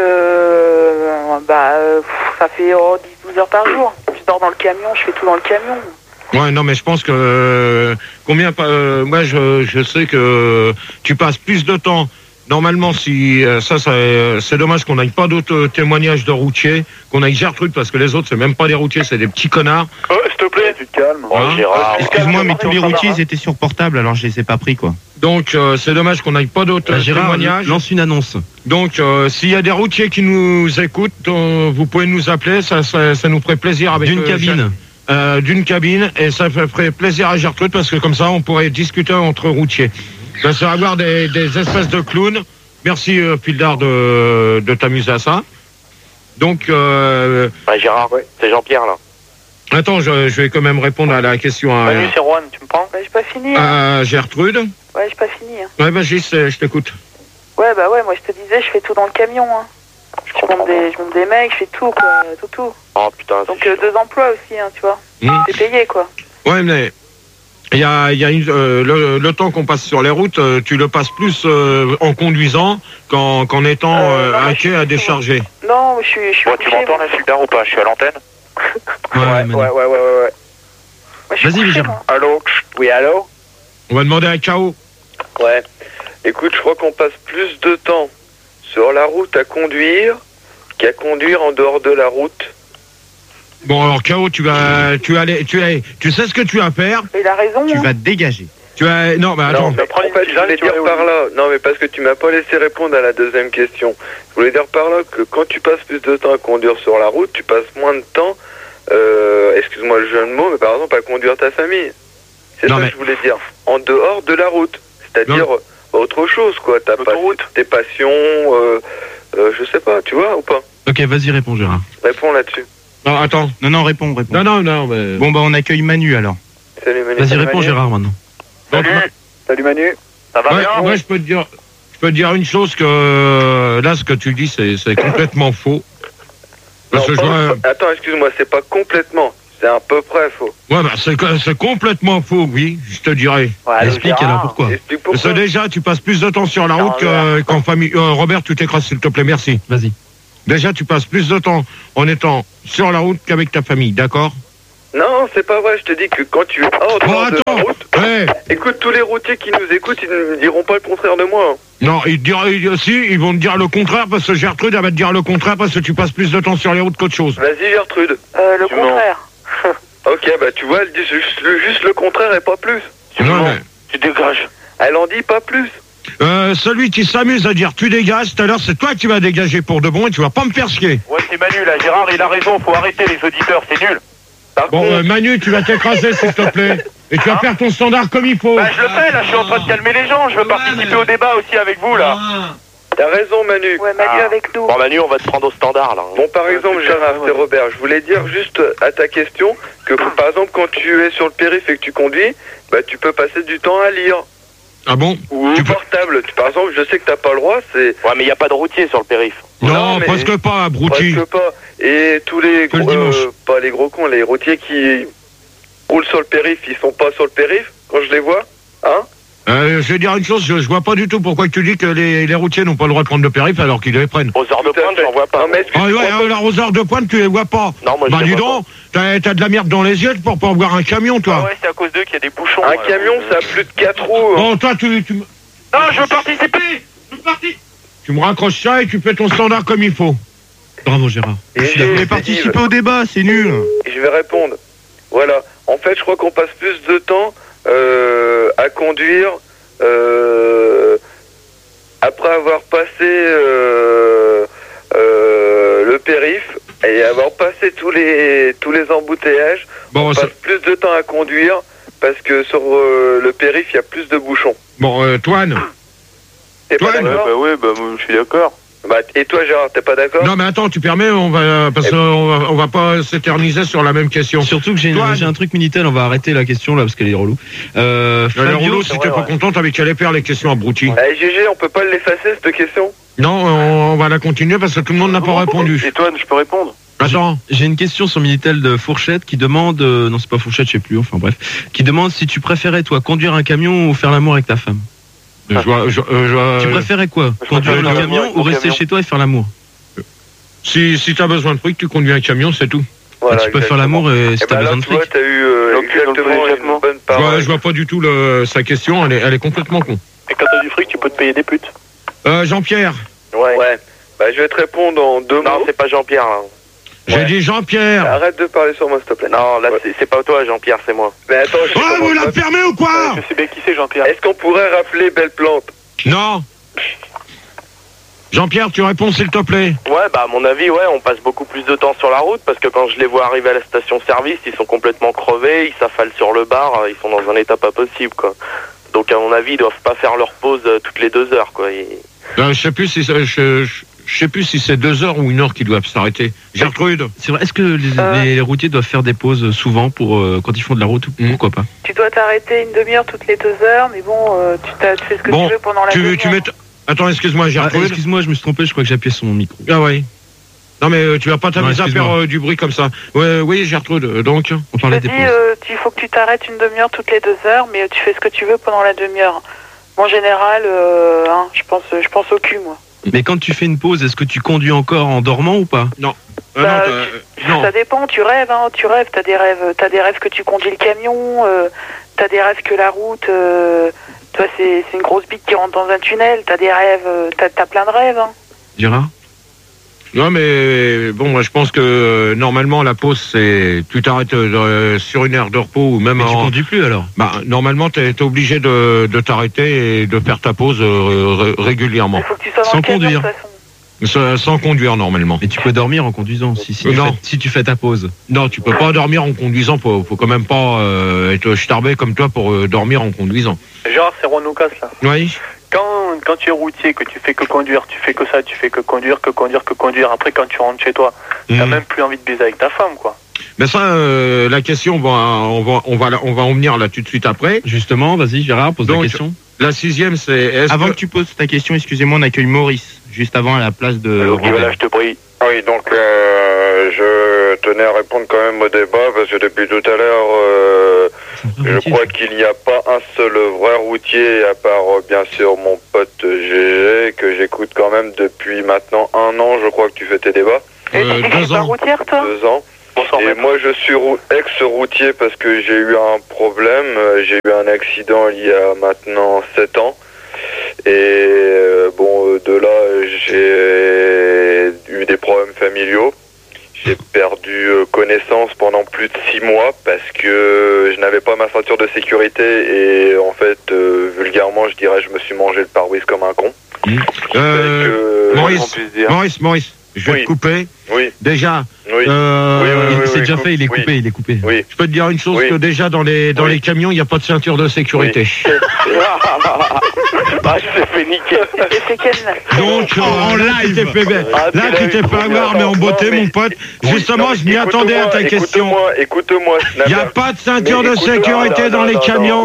ça fait 10-12 heures par jour. Je dors dans le camion, je fais tout dans le camion. Ouais, non, mais je pense que... moi, je sais que tu passes plus de temps. Normalement, si c'est dommage qu'on n'aille pas d'autres témoignages de routiers, qu'on aille Gertrude, parce que les autres, c'est même pas des routiers, c'est des petits connards. S'il te plaît, tu te calmes. Gérard. Excuse-moi, mais tous les routiers, ils étaient sur portable, alors je les ai pas pris, quoi. Donc, c'est dommage qu'on n'aille pas d'autres Gérard, témoignages. lance une annonce. Donc, s'il y a des routiers qui nous écoutent, vous pouvez nous appeler, ça nous ferait plaisir. D'une cabine. D'une cabine, et ça ferait plaisir à Gertrude, parce que comme ça, on pourrait discuter entre routiers. Ça serait avoir des espèces de clowns. Merci, Pildar, de t'amuser à ça. Donc... Gérard, c'est Jean-Pierre, là. Attends, je vais quand même répondre à la question Salut, c'est Juan, tu me prends? Bah, j'ai pas fini. Hein. à Gertrude. Ouais, j'ai pas fini. Hein. Ouais, vas-y, je t'écoute. Ouais, bah ouais, moi, je te disais, je fais tout dans le camion, hein. Je monte des mecs, je fais tout, quoi. Tout. Oh, putain. Donc, 2 emplois aussi, hein, tu vois. C'est payé, quoi. Ouais, mais... Il y a le temps qu'on passe sur les routes, tu le passes plus en conduisant qu'en étant un quai à décharger. Non, je suis tu m'entends là, Fulbert, ou pas? Je suis à l'antenne? Ouais. Vas-y, Gérard. Allô? Oui, allô? On va demander à K.O. Ouais. Écoute, je crois qu'on passe plus de temps sur la route à conduire qu'à conduire en dehors de la route. Bon, alors K.O., tu sais ce que tu vas faire. Il a raison. Tu vas te dégager. Non, mais attends. Non, mais en fait, je voulais dire par là. Non, mais parce que tu m'as pas laissé répondre à la deuxième question. Je voulais dire par là que quand tu passes plus de temps à conduire sur la route, tu passes moins de temps, excuse-moi le jeu de mots, mais par exemple à conduire ta famille. C'est ça que je voulais dire. En dehors de la route. C'est-à-dire autre chose, quoi. Tes passions, je sais pas, tu vois, ou pas? Ok, vas-y, réponds, Gérard. Réponds là-dessus. Non, attends. Non, réponds. Non, mais... Bon, bah, on accueille Manu, alors. Salut, Manu. Vas-y, réponds, Gérard, maintenant. Salut, Manu. Ça va bien? Moi, je peux te dire une chose, que là, ce que tu dis, c'est complètement faux. Parce que Attends, excuse-moi, c'est pas complètement. C'est à peu près faux. Ouais, bah c'est complètement faux, oui, je te dirais. Ouais, explique alors pourquoi. Parce que déjà, tu passes plus de temps sur la route qu'en famille. Robert, tu t'écrases, s'il te plaît, merci. Vas-y. Déjà, tu passes plus de temps en étant sur la route qu'avec ta famille, d'accord? Non, c'est pas vrai, je te dis que quand tu es hors de la route, écoute, tous les routiers qui nous écoutent, ils ne diront pas le contraire de moi. Non, ils vont te dire le contraire, parce que Gertrude, elle va te dire le contraire, parce que tu passes plus de temps sur les routes qu'autre chose. Vas-y, Gertrude. Le contraire. Ok, bah tu vois, elle dit juste le contraire et pas plus. Tu dégages. Elle en dit pas plus. Celui qui s'amuse à dire tu dégages, tout à l'heure, c'est toi qui vas dégager pour de bon et tu vas pas me faire chier. Ouais, c'est Manu, là. Gérard, il a raison, faut arrêter les auditeurs, c'est nul. Bon, Manu, tu vas t'écraser, s'il te plaît. Et tu vas faire ton standard comme il faut. Bah, je le fais, là, je suis en train de calmer les gens. Je veux participer au débat aussi avec vous, là. T'as raison, Manu. Ouais, Manu avec nous. Bon, Manu, on va te prendre au standard, là. Bon, par exemple, Gérard, c'est Robert. Je voulais dire juste à ta question que, par exemple, quand tu es sur le périph' et que tu conduis, bah, tu peux passer du temps à lire. Ah bon? Ou portable. Par exemple, je sais que t'as pas le droit, c'est... Ouais, mais il n'y a pas de routier sur le périph'. Non, presque pas, abruti. Presque pas. Et tous les gros... pas les gros cons, les routiers qui roulent sur le périph', ils sont pas sur le périph' quand je les vois, hein? Je vais dire une chose, je vois pas du tout pourquoi tu dis que les routiers n'ont pas le droit de prendre le périph' alors qu'ils les prennent. Aux heures de pointe, j'en vois pas. Aux heures de pointe, tu les vois pas. Non, moi, dis donc, t'as de la merde dans les yeux pour pas voir un camion, toi. Ah ouais, c'est à cause d'eux qu'il y a des bouchons. Un camion, ça a plus de 4 roues. Bon, toi, tu... Non, je veux participer. Tu me raccroches ça et tu fais ton standard comme il faut. Bravo, Gérard. Mais participer au débat, c'est nul. Et je vais répondre. Voilà. En fait, je crois qu'on passe plus de temps à conduire après avoir passé le périph' et avoir passé tous les embouteillages. Bon, on passe plus de temps à conduire parce que sur le périph' il y a plus de bouchons. Bon, Toine. T'es pas d'accord? Je suis d'accord. Et toi, Gérard, t'es pas d'accord? Non, mais attends, tu permets, parce qu'on on va pas s'éterniser sur la même question. Surtout que j'ai un truc Minitel, on va arrêter la question là parce qu'elle est relou. Elle est relou, si t'es pas content, t'avais qu'à les faire les questions abruties. GG, on peut pas l'effacer cette question? Non, on va la continuer parce que tout le monde n'a pas répondu. Et toi, je peux répondre? Attends. J'ai une question sur Minitel de Fourchette qui demande, non c'est pas Fourchette, je sais plus, enfin bref, qui demande si tu préférais toi conduire un camion ou faire l'amour avec ta femme. Tu préférais quoi? Conduire le camion ou rester chez toi et faire l'amour? Si t'as besoin de fric, tu conduis un camion, c'est tout. Voilà, tu peux faire l'amour et si t'as besoin de fric. T'as eu exactement une bonne parole. Je vois pas du tout sa question, elle est complètement con. Et quand t'as du fric, tu peux te payer des putes. Jean-Pierre. Ouais. Je vais te répondre en 2 mots. Non, c'est pas Jean-Pierre, là. J'ai dit Jean-Pierre. Arrête de parler sur moi, s'il te plaît. Non, là, c'est pas toi, Jean-Pierre, c'est moi. Mais attends, vous la fermez ou quoi? Je sais bien qui c'est, Jean-Pierre. Est-ce qu'on pourrait rappeler Belle Plante? Non. Jean-Pierre, tu réponds s'il te plaît. Ouais, à mon avis, on passe beaucoup plus de temps sur la route parce que quand je les vois arriver à la station-service, ils sont complètement crevés, ils s'affalent sur le bar, ils sont dans un état pas possible, quoi. Donc, à mon avis, ils doivent pas faire leur pause toutes les 2 heures, quoi. Je sais plus si je sais plus si c'est 2 heures ou 1 heure qu'ils doivent s'arrêter. Gertrude. C'est vrai. Est-ce que les routiers doivent faire des pauses souvent pour quand ils font de la route? Pourquoi pas? Tu dois t'arrêter une demi-heure toutes les 2 heures, mais bon, tu fais ce que tu veux pendant la demi-heure. Attends, excuse-moi, Gertrude. Excuse-moi, je me suis trompé. Je crois que j'ai appuyé sur mon micro. Ah ouais. Non mais tu vas pas t'amuser à faire du bruit comme ça. Oui, Gertrude. Donc, on parlait des pauses. Il faut que tu t'arrêtes une demi-heure toutes les 2 heures, mais tu fais ce que tu veux pendant la demi-heure. En général, je pense au cul, moi. Mais quand tu fais une pause, est-ce que tu conduis encore en dormant ou pas? Non. Non. Ça dépend, tu rêves, t'as des rêves que tu conduis le camion, t'as des rêves que la route, toi c'est une grosse bite qui rentre dans un tunnel, t'as des rêves, t'as plein de rêves. Gérard? Non mais bon, moi je pense que normalement la pause c'est tu t'arrêtes sur 1 heure de repos ou même. Mais tu conduis plus alors? Normalement t'es obligé de t'arrêter et de faire ta pause régulièrement. Il faut que tu sois dans sans conduire. Sans conduire normalement. Mais tu peux dormir en conduisant si tu fais ta pause. Non, tu peux pas dormir en conduisant. Faut quand même pas être starbé comme toi pour dormir en conduisant. Gérard, c'est Ron Lucas là. Oui. Quand tu es routier, que tu fais que conduire, tu fais que ça, tu fais que conduire. Après, quand tu rentres chez toi, t'as même plus envie de baiser avec ta femme, quoi. Mais ça, la question, on va en venir là tout de suite après. Justement, vas-y Gérard, pose la question. La 6e, c'est... Avant que tu poses ta question, excusez-moi, on accueille Maurice, juste avant à la place de... Ok, voilà, je te prie. Oui, donc, je tenais à répondre quand même au débat parce que depuis tout à l'heure, je crois qu'il n'y a pas un seul vrai routier à part bien sûr mon pote GG que j'écoute quand même depuis maintenant 1 an. Je crois que tu fais tes débats. Et tu es pas routière, toi? 2 ans. Et moi je suis ex-routier parce que j'ai eu un problème. J'ai eu un accident il y a maintenant 7 ans. Et bon, de là, j'ai eu des problèmes familiaux. J'ai perdu connaissance pendant plus de 6 mois parce que je n'avais pas ma ceinture de sécurité et en fait, vulgairement, je dirais, je me suis mangé le pare-brise comme un con. Maurice, je vais te couper. Oui. Déjà, c'est déjà fait, il est coupé. Oui. Je peux te dire une chose, que déjà dans les camions, il n'y a pas de ceinture de sécurité. Ah, je t'ai fait niquer. Donc, en live, là, tu t'es fait avoir, mais en beauté, mon pote. Justement, je m'y attendais à ta question. Écoute-moi. Il n'y a pas de ceinture de sécurité dans les camions.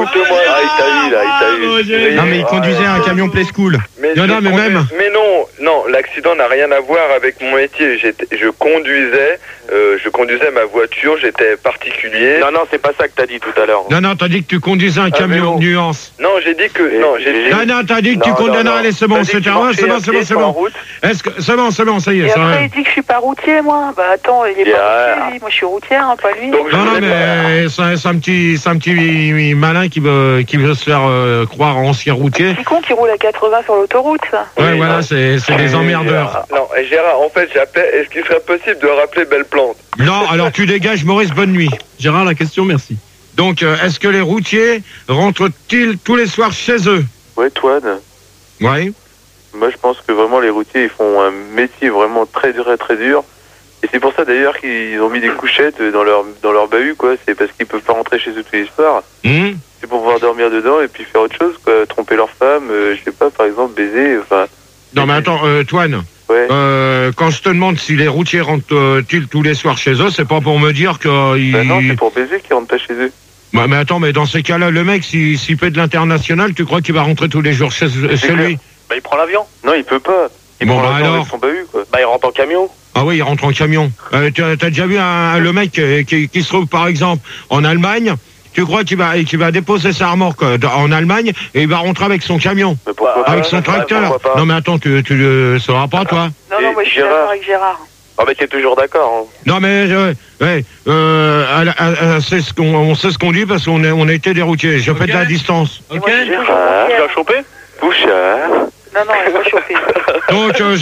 Non, mais il conduisait un camion Play School. Mais non, l'accident n'a rien à voir avec mon métier. Je conduisais ma voiture, j'étais particulier. Non, c'est pas ça que t'as dit tout à l'heure. Non, t'as dit que tu conduisais un camion, nuance. Non, j'ai dit que... Non, t'as dit que tu conduisais... Non, allez, c'est bon, c'est bon. Est-ce que... C'est bon, ça y est. Et après, il dit que je suis pas routier, moi. Bah attends, il est pas routier, lui. Moi, je suis routière, pas lui. Non, mais c'est un petit malin qui veut se faire croire ancien routier. C'est con qui roule à 80 sur l'autoroute, ça. Ouais, voilà, c'est des emmerdeurs. Non, Gérard, en fait, j'appelle... Est-ce qu'il serait possible de rappeler Belleplante? Non, alors tu dégages, Maurice, bonne nuit. Gérard, la question, merci. Donc, est-ce que les routiers rentrent-ils tous les soirs chez eux? Ouais, Toine. Ouais. Moi, je pense que vraiment, les routiers, ils font un métier vraiment très dur et très dur. Et c'est pour ça, d'ailleurs, qu'ils ont mis des couchettes dans leur bahut, quoi. C'est parce qu'ils peuvent pas rentrer chez eux tous les soirs. C'est pour pouvoir dormir dedans et puis faire autre chose, quoi. Tromper leur femme, je sais pas, par exemple, baiser, enfin... Non, mais attends, Toine. Ouais. Quand je te demande si les routiers rentrent-ils tous les soirs chez eux, c'est pas pour me dire que... non, c'est pour baiser qu'ils rentrent pas chez eux. Bah, mais attends, mais dans ces cas-là, le mec, s'il fait de l'international, tu crois qu'il va rentrer tous les jours chez lui? Bah, il prend l'avion. Non, il peut pas. Il prend l'avion avec son bahut, quoi. Bah, il rentre en camion. Ah oui, il rentre en camion. T'as déjà vu le mec qui se trouve, par exemple, en Allemagne? Tu crois qu'il va déposer sa remorque en Allemagne et il va rentrer avec son camion? Avec son tracteur? Non, mais attends, tu le sauras pas, toi? Non, moi, je suis d'accord avec Gérard. Ah, mais t'es toujours d'accord, hein. Non, mais, on sait ce qu'on dit parce qu'on a été des routiers. Je fais de la distance. Ok. Tu l'as chopé? Bouchard. Non, il va choper. Donc,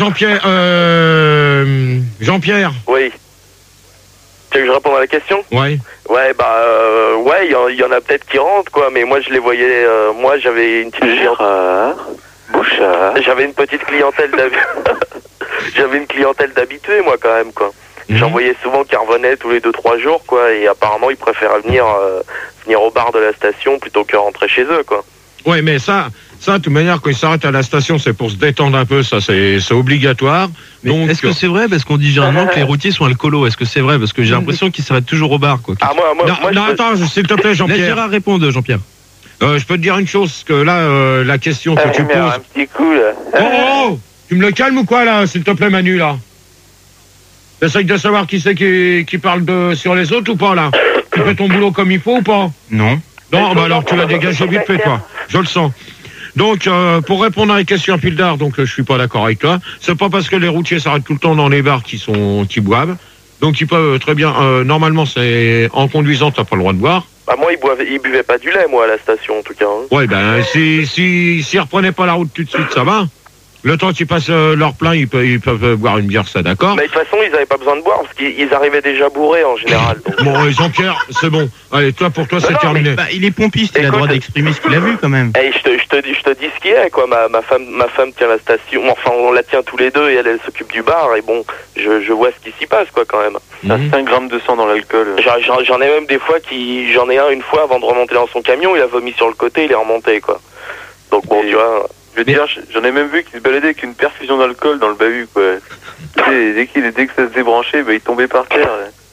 Jean-Pierre. Oui. Tu veux que je réponde à la question? Ouais. Ouais, il y en a peut-être qui rentrent, quoi, mais moi, je les voyais, moi, j'avais une petite Bouchard. J'avais une petite clientèle J'avais une clientèle d'habitués, moi, quand même, quoi. J'en voyais souvent qui revenaient tous les 2-3 jours, quoi, et apparemment, ils préféraient venir au bar de la station plutôt que rentrer chez eux, quoi. Ouais, mais ça, de toute manière, quand ils s'arrêtent à la station, c'est pour se détendre un peu, ça, c'est obligatoire. Donc, est-ce que c'est vrai? Parce qu'on dit généralement que les routiers sont alcoolos. Est-ce que c'est vrai? Parce que j'ai l'impression qu'ils s'arrêtent toujours au bar, quoi. Attends, s'il te plaît, Jean-Pierre. Laisse Gérard répondre, Jean-Pierre. Je peux te dire une chose, que là, la question que tu poses... Un petit coup, là. Oh, tu me le calmes ou quoi, là, s'il te plaît, Manu, là? T'essayes de savoir qui c'est qui parle sur les autres ou pas, là? Tu fais ton boulot comme il faut ou pas? Non. Non, bah alors tu l'as dégagé vite fait, toi. Je le sens. Donc, pour répondre à la question Pildar, donc je suis pas d'accord avec toi. C'est pas parce que les routiers s'arrêtent tout le temps dans les bars qui boivent. Donc ils peuvent très bien. Normalement, c'est en conduisant, t'as pas le droit de boire. Bah moi, ils buvaient pas du lait, moi, à la station, en tout cas. Hein. Ouais, ben s'ils reprenaient pas la route tout de suite, ça va. Le temps qu'ils passent leur plein, ils peuvent boire une bière, ça, d'accord. Mais de toute façon, ils n'avaient pas besoin de boire, parce qu'ils arrivaient déjà bourrés, en général. Donc... Bon, Jean-Pierre, c'est bon. Allez, pour toi, c'est terminé. Bah, il est pompiste, il a le droit d'exprimer ce qu'il a vu, quand même. Hey, je te dis ce qu'il y a, quoi. Ma femme tient la station, enfin, on la tient tous les deux, et elle s'occupe du bar, et bon, je vois ce qui s'y passe, quoi, quand même. T'as 5 grammes de sang dans l'alcool. J'en ai même des fois j'en ai un une fois, avant de remonter dans son camion, il a vomi sur le côté, il est remonté, quoi. Donc bon, tu vois... Je veux dire, j'en ai même vu qui se baladait avec une perfusion d'alcool dans le bahut, quoi. Dès que ça se débranchait, il tombait par terre.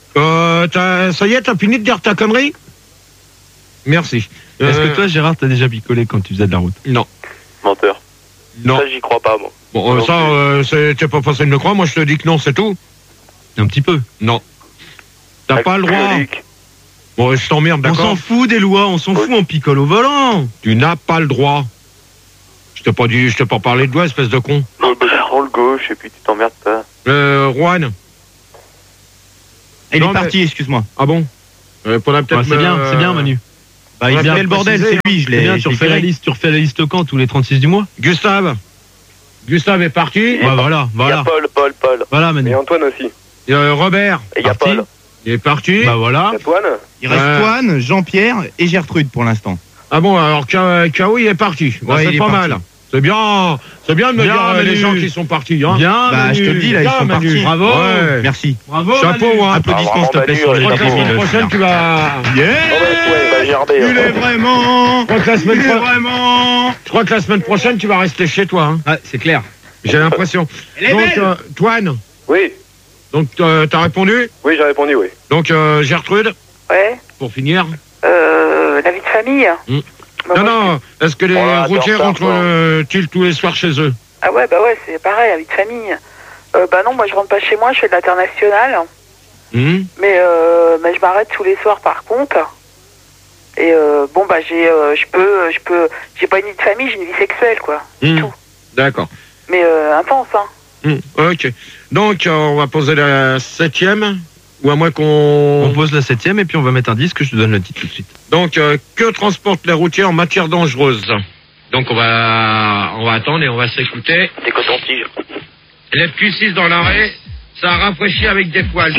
Ça y est, t'as fini de dire ta connerie? Merci. Est-ce que toi, Gérard, t'as déjà picolé quand tu faisais de la route? Non. Menteur. Non. Ça, j'y crois pas, moi. Bon, c'était pas facile de le croire. Moi, je te dis que non, c'est tout. Un petit peu. Non. T'as pas le droit. Bon, je t'emmerde, d'accord. On s'en fout des lois, on s'en fout, on picole au volant. Tu n'as pas le droit. Je t'ai pas parlé de loi, espèce de con. Non, bah, je prends le gauche et puis tu t'emmerdes pas. Juan. Il est parti, excuse-moi. Ah bon? C'est bien, Manu. Bah, il fait le bordel, c'est lui, je l'ai. Bien, tu refais la liste quand? Tous les 36 du mois? Gustave est parti. Bah, voilà. Il y a Paul. Voilà, Manu. Et Antoine aussi. Robert. Et il y a Paul. Il est parti. Bah voilà. Antoine. Il reste Antoine, Jean-Pierre et Gertrude pour l'instant. Ah bon, alors K.O. il est parti. Ouais, c'est pas mal. C'est bien de me dire les gens qui sont partis. Hein. Bien, bah, je te le dis, là, ils sont partis. Bravo. Ouais. Merci. Bravo. Chapeau, hein. Applaudissements, s'il te plaît, sur les la semaine prochaine, tu vas... Il est vraiment... Je crois que la semaine prochaine, tu vas rester chez toi. Hein. Ah, c'est clair. J'ai l'impression. Donc, Toine. Oui. Donc, t'as répondu? Oui, j'ai répondu, oui. Donc, Gertrude. Ouais. Pour finir. La vie de famille. Non. Est-ce que les routiers rentrent-ils tous les soirs chez eux? Ah ouais, bah ouais, c'est pareil, la vie de famille. Bah non, moi je rentre pas chez moi, je fais de l'international. Mais je m'arrête tous les soirs par contre. Et bon bah j'ai pas une vie de famille, j'ai une vie sexuelle quoi. C'est tout. D'accord. Mais intense hein. Ok. Donc on va poser la 7e. Ou à moins qu'on... On pose la 7e et puis on va mettre un disque, je te donne le titre tout de suite. Donc, que transportent les routiers en matière dangereuse? Donc, on va attendre et on va s'écouter. Des cotons-tiges. Les petits 6 dans l'arrêt, ça rafraîchit avec des poils.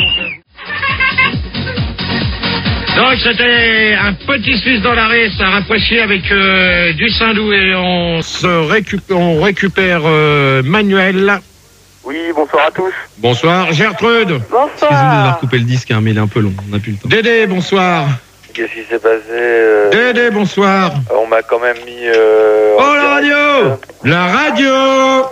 Donc, c'était un petit Suisse dans l'arrêt, ça rafraîchit avec du Saint-Loup et on récupère Manuel. Oui, bonsoir à tous. Bonsoir, Gertrude. Bonsoir. Excusez-nous d'avoir coupé le disque, hein, mais il est un peu long, on n'a plus le temps. Dédé, bonsoir. Qu'est-ce qui s'est passé Dédé, bonsoir. On m'a quand même mis... la radio. La radio.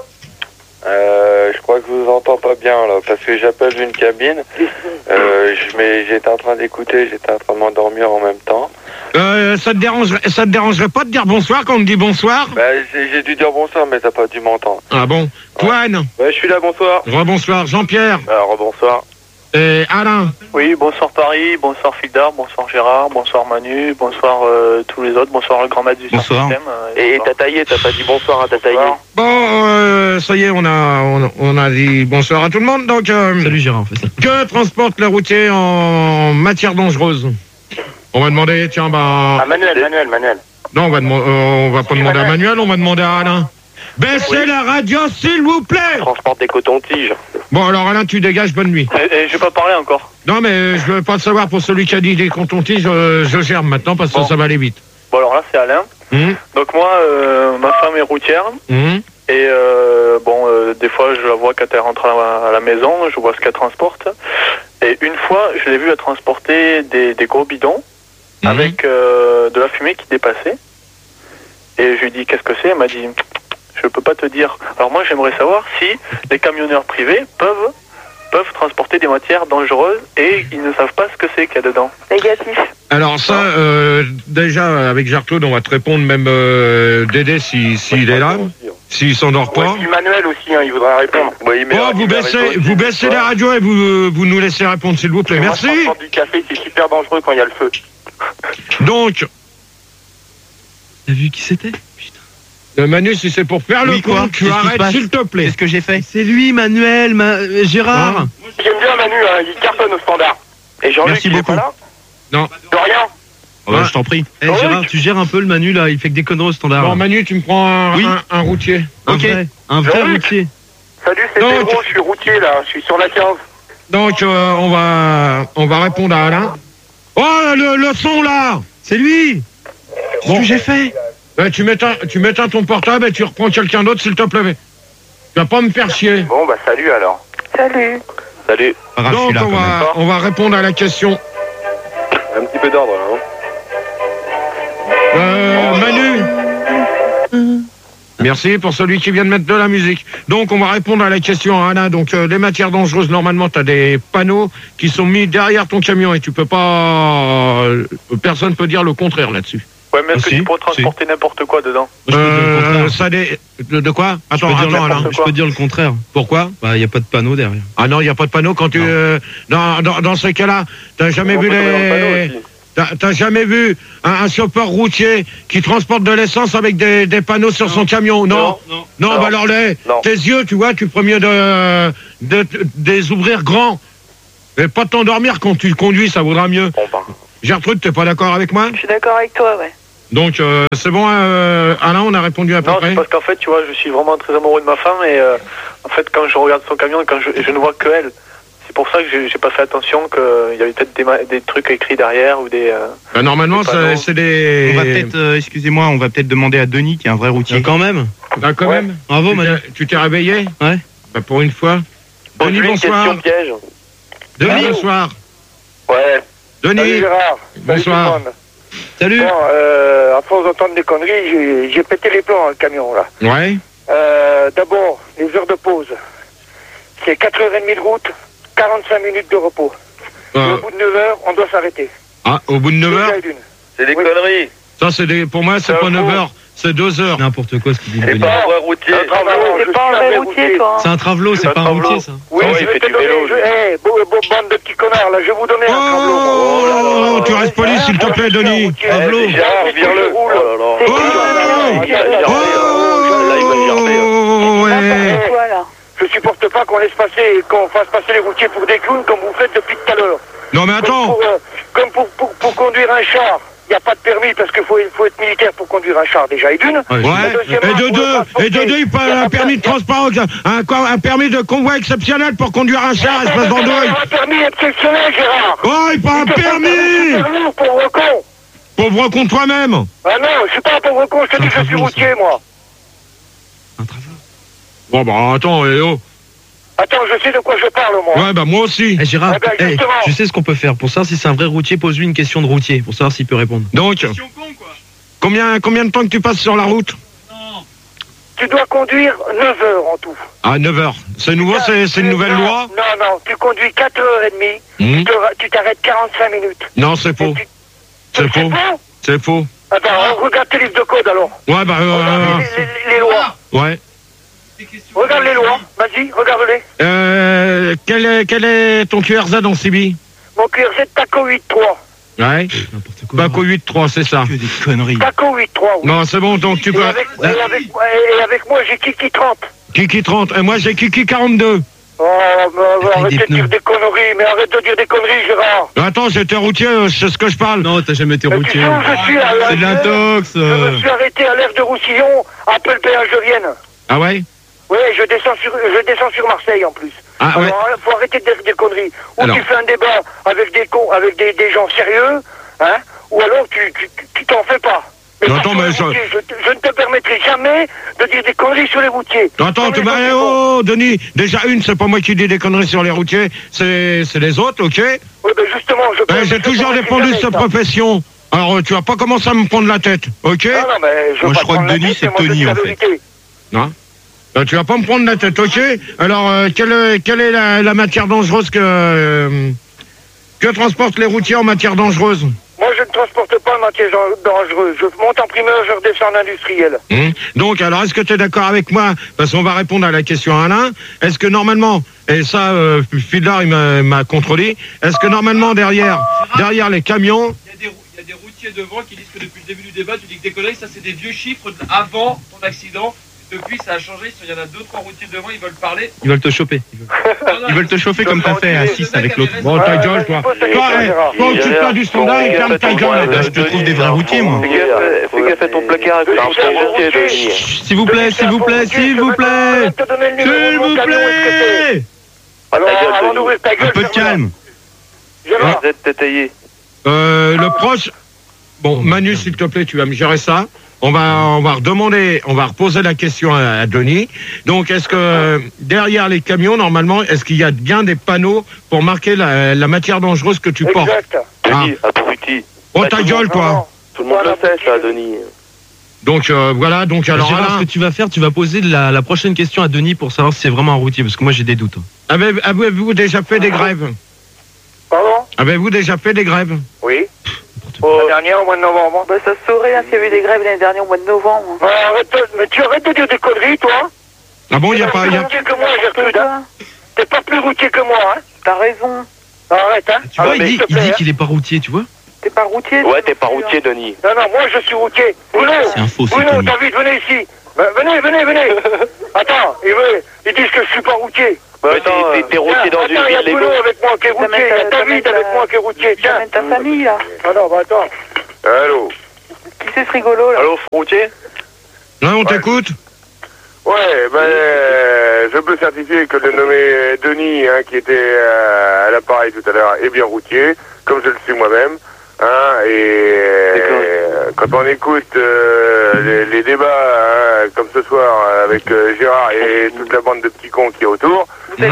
Je crois que je vous entends pas bien là, parce que j'appelle d'une cabine. J'étais en train d'écouter, j'étais en train de m'endormir en même temps. Ça te dérangerait pas de dire bonsoir quand on te dit bonsoir? Bah, j'ai dû dire bonsoir, mais t'as pas dû m'entendre. Ah bon? Toine? Ouais, je suis là, bonsoir. Rebonsoir, Jean-Pierre. Rebonsoir. Et Alain? Oui, bonsoir Paris, bonsoir Fildar, bonsoir Gérard, bonsoir Manu, bonsoir tous les autres, bonsoir le grand maître du système. Et Tataillé, t'as pas dit bonsoir à Tataillé? Bon, ça y est, on a dit bonsoir à tout le monde, donc... Salut Gérard, on fait ça. Que transportent les routiers en matière dangereuse? On va demander, tiens, bah... Manuel. Non, on va pas demander à Manuel, on va demander à Alain. Baissez la radio, s'il vous plaît! Transporte des cotons-tiges. Bon, alors Alain, tu dégages, bonne nuit. Je vais pas parler encore. Non, mais je veux pas le savoir pour celui qui a dit des cotons-tiges, je germe maintenant parce que ça va aller vite. Bon, alors là, c'est Alain. Donc moi, ma femme est routière. Et des fois, je la vois quand elle rentre à la maison, je vois ce qu'elle transporte. Et une fois, je l'ai vue à transporter des gros bidons avec de la fumée qui dépassait. Et je lui ai dit, qu'est-ce que c'est? Elle m'a dit, je peux pas te dire. Alors moi, j'aimerais savoir si les camionneurs privés peuvent transporter des matières dangereuses et ils ne savent pas ce que c'est qu'il y a dedans. Négatif. Alors ça, déjà, avec Gertrude, on va te répondre, même Dédé, s'il est là, s'il s'endort pas. Ouais, Manuel aussi, il voudra répondre. Ouais, vous baissez la radio et vous nous laissez répondre, s'il vous plaît. Merci. Moi, du café, c'est super dangereux quand il y a le feu. Donc... T'as vu qui c'était? Manu, si c'est pour faire le con, tu arrêtes, s'il te plaît. C'est ce que j'ai fait. C'est lui, Manuel, Gérard. Moi, j'aime bien Manu, il cartonne au standard. Et Jean-Luc, il est pas là? Non. De rien. Ouais, je t'en prie. Gérard, tu gères un peu le Manu là, il fait que des conneries au standard. Bon, Manu, tu me prends un routier. Un vrai routier. Salut, c'est Pedro, je suis routier là, je suis sur la 15. Donc, on va répondre à Alain. Oh, le son là! C'est lui! Qu'est-ce que j'ai fait? Tu m'éteins ton portable et tu reprends quelqu'un d'autre, s'il te plaît. Tu vas pas me faire chier. Bon, bah salut alors. Salut. Donc, on va répondre à la question. Un petit peu d'ordre là, Manu. Merci pour celui qui vient de mettre de la musique. Donc, on va répondre à la question à Alain. Donc, les matières dangereuses, normalement, tu as des panneaux qui sont mis derrière ton camion et tu peux pas... personne peut dire le contraire là-dessus. Ouais, mais est-ce que tu pourrais transporter n'importe quoi dedans? De quoi? Attends, Alain. Je peux dire le contraire. Pourquoi? Bah, il n'y a pas de panneau derrière. Ah non, il n'y a pas de panneau quand tu... dans ces cas-là, t'as jamais vu T'as jamais vu un chauffeur routier qui transporte de l'essence avec des panneaux sur son camion? Non, bah alors tes yeux, tu vois, tu ferais mieux des ouvrir grands. Et pas t'endormir quand tu conduis, ça vaudra mieux. Gertrude, t'es pas d'accord avec moi? Je suis d'accord avec toi, ouais. Donc, c'est bon, Alain, on a répondu à peu près. Non, parce qu'en fait, tu vois, je suis vraiment très amoureux de ma femme et en fait, quand je regarde son camion, quand je ne vois que elle, c'est pour ça que j'ai pas fait attention qu'il y avait peut-être des trucs écrits derrière ou des... normalement, c'est des... On va peut-être, excusez-moi, on va peut-être demander à Denis, qui est un vrai routier. Quand même. Même. Bravo, Manu. Tu t'es réveillé? Ouais. Bah, pour une fois. Denis, bonsoir. Question piège. Denis, bonsoir. Ouais. Denis. Salut Gérard. Bonsoir. Salut. Bon, à force d'entendre des conneries, j'ai pété les plombs dans le camion, là. Ouais. D'abord, les heures de pause. C'est 4h30 de route, 45 minutes de repos. Au bout de 9h, on doit s'arrêter. Ah, au bout de 9h? C'est des conneries. Ça, pour moi, c'est pas 9h, c'est 2h. N'importe quoi ce qu'il dit. C'est pas un vrai routier. C'est pas un vrai routier, toi. C'est un travelot, c'est pas un routier, ça. Oui, il fait du vélo. Bande de petits connards, là, je vais vous donner un travelot. Oh, tu restes poli, s'il te plaît, Denis. Travelot. Gérard, vire-le. Je supporte pas qu'on laisse passer, qu'on fasse passer les routiers pour des clowns comme vous faites depuis tout à l'heure. Non, mais attends. Comme pour conduire un char. Il n'y a pas de permis parce qu'il faut être militaire pour conduire un char déjà. Et d'une. Ouais. Et de deux, il faut un permis de transport, un permis de convoi exceptionnel pour conduire un char, espèce d'andouille. Un permis exceptionnel, Gérard. Oh, il faut un permis. Pauvre con. Pauvre con toi-même. Ah non, je suis pas un pauvre con, je te dis que je suis routier, moi. Un travelot. Bon, bah, attends, Attends, je sais de quoi je parle, moi. Ouais, bah, moi aussi. Gérard, je sais ce qu'on peut faire. Pour savoir si c'est un vrai routier, pose-lui une question de routier, pour savoir s'il peut répondre. Donc, combien de temps que tu passes sur la route? Tu dois conduire 9 heures en tout. Ah, 9 heures. C'est nouveau, c'est une nouvelle loi? Non, tu conduis 4h30, tu t'arrêtes 45 minutes. Non, c'est faux. C'est faux. C'est faux. Attends, regarde tes livres de code, alors. Ouais, bah... les lois. Ouais. Regarde les lois, vas-y, regarde-les. Quel est ton QRZ en CB? Mon QRZ Taco 8.3. Ouais. Taco 8.3, c'est ça. Que des conneries. Taco 8.3, oui. Non, c'est bon, donc tu peux... Et avec moi, j'ai Kiki 30. Kiki 30, et moi j'ai Kiki 42. Oh, mais arrête de dire des conneries, Gérard. Attends, j'étais routier, je sais ce que je parle. Non, t'as jamais été routier. C'est de l'intox. Je me suis arrêté à l'aire de Roussillon, après le péage de Vienne. Ah ouais? Oui, je descends sur Marseille en plus. Ah ouais. Alors, faut arrêter de dire des conneries. Ou alors, tu fais un débat avec des cons, avec des gens sérieux, hein, ou alors tu t'en fais pas. Mais non, attends, mais je ne te permettrai jamais de dire des conneries sur les routiers. Attends, Denis, déjà c'est pas moi qui dis des conneries sur les routiers, c'est les autres, ok? Oui, ben justement, j'ai toujours défendu cette profession. Alors, tu vas pas commencer à me prendre la tête, ok? Non, mais moi, je crois que Denis, c'est Tony, en fait. Non? Tu vas pas me prendre la tête, ok? Alors, quelle est la matière dangereuse que transportent les routiers en matière dangereuse? Moi, je ne transporte pas en matière dangereuse. Je monte en primeur, je redescends en industriel. Donc, alors, est-ce que tu es d'accord avec moi? Parce qu'on va répondre à la question à Alain. Est-ce que normalement, et ça, Fidlar, il m'a contrôlé, est-ce que normalement, derrière les camions... Il y a des routiers devant qui disent que depuis le début du débat, tu dis que des conneries, ça c'est des vieux chiffres avant ton accident. Depuis, ça a changé. Il y en a 2-3 routiers devant, ils veulent parler. Ils veulent te choper. Ils veulent te chauffer comme t'as fait à 6 avec l'autre. Bon, ta gueule, toi. Toi, occupe-toi du standard et ferme ta gueule. Là, je te trouve des vrais routiers, moi. Fais gaffe à ton placard avec un bon routier, Denis. S'il vous plaît. S'il vous plaît. Alors, avant d'ouvrir ta gueule, un peu de calme. Vous êtes détaillé. Le proche... Bon, Manu, s'il te plaît, tu vas me gérer ça. On va reposer la question à Denis. Donc, est-ce que derrière les camions, normalement, est-ce qu'il y a bien des panneaux pour marquer la matière dangereuse que tu portes? Exact. Denis, abruti. Oh, ta gueule, toi. Tout le monde le sait, ça, Denis. Donc, voilà. Donc, alors, Gérard, ce que tu vas faire, tu vas poser la prochaine question à Denis pour savoir si c'est vraiment un routier, parce que moi, j'ai des doutes. Avez-vous déjà fait des grèves? Pardon? Avez-vous déjà fait des grèves? Oui. La dernière, au mois de novembre. Bah, ça se saurait, hein, s'il y avait des grèves l'année dernière au mois de novembre. Ouais, mais tu arrêtes de dire des conneries, toi. Ah bon, il n'y a pas... T'es plus routier que moi, Gertrude, hein. T'es pas plus routier que moi, hein. T'as raison. Arrête, hein. Tu vois, il dit qu'il est pas routier, tu vois. T'es pas routier? Ouais, t'es pas routier, Denis. Non, moi je suis routier. Bruno, c'est un faux, Bruno, t'as envie de venir ici. Venez. Attends, ils disent que je suis pas routier. Bah, t'es routier dans une ville. Il y a Bruno avec moi qui est routier, il y a David avec moi qui est routier. Tiens, ta famille, là. Ah non, bah attends. Allô. Qui c'est ce rigolo, là? Allô, routier? Non, on t'écoute. Ouais, je peux certifier que le nommé Denis, hein, qui était à l'appareil tout à l'heure, est bien routier, comme je le suis moi-même. Hein, et quand on écoute les débats, hein, comme ce soir, avec Gérard et toute la bande de petits cons qui est autour...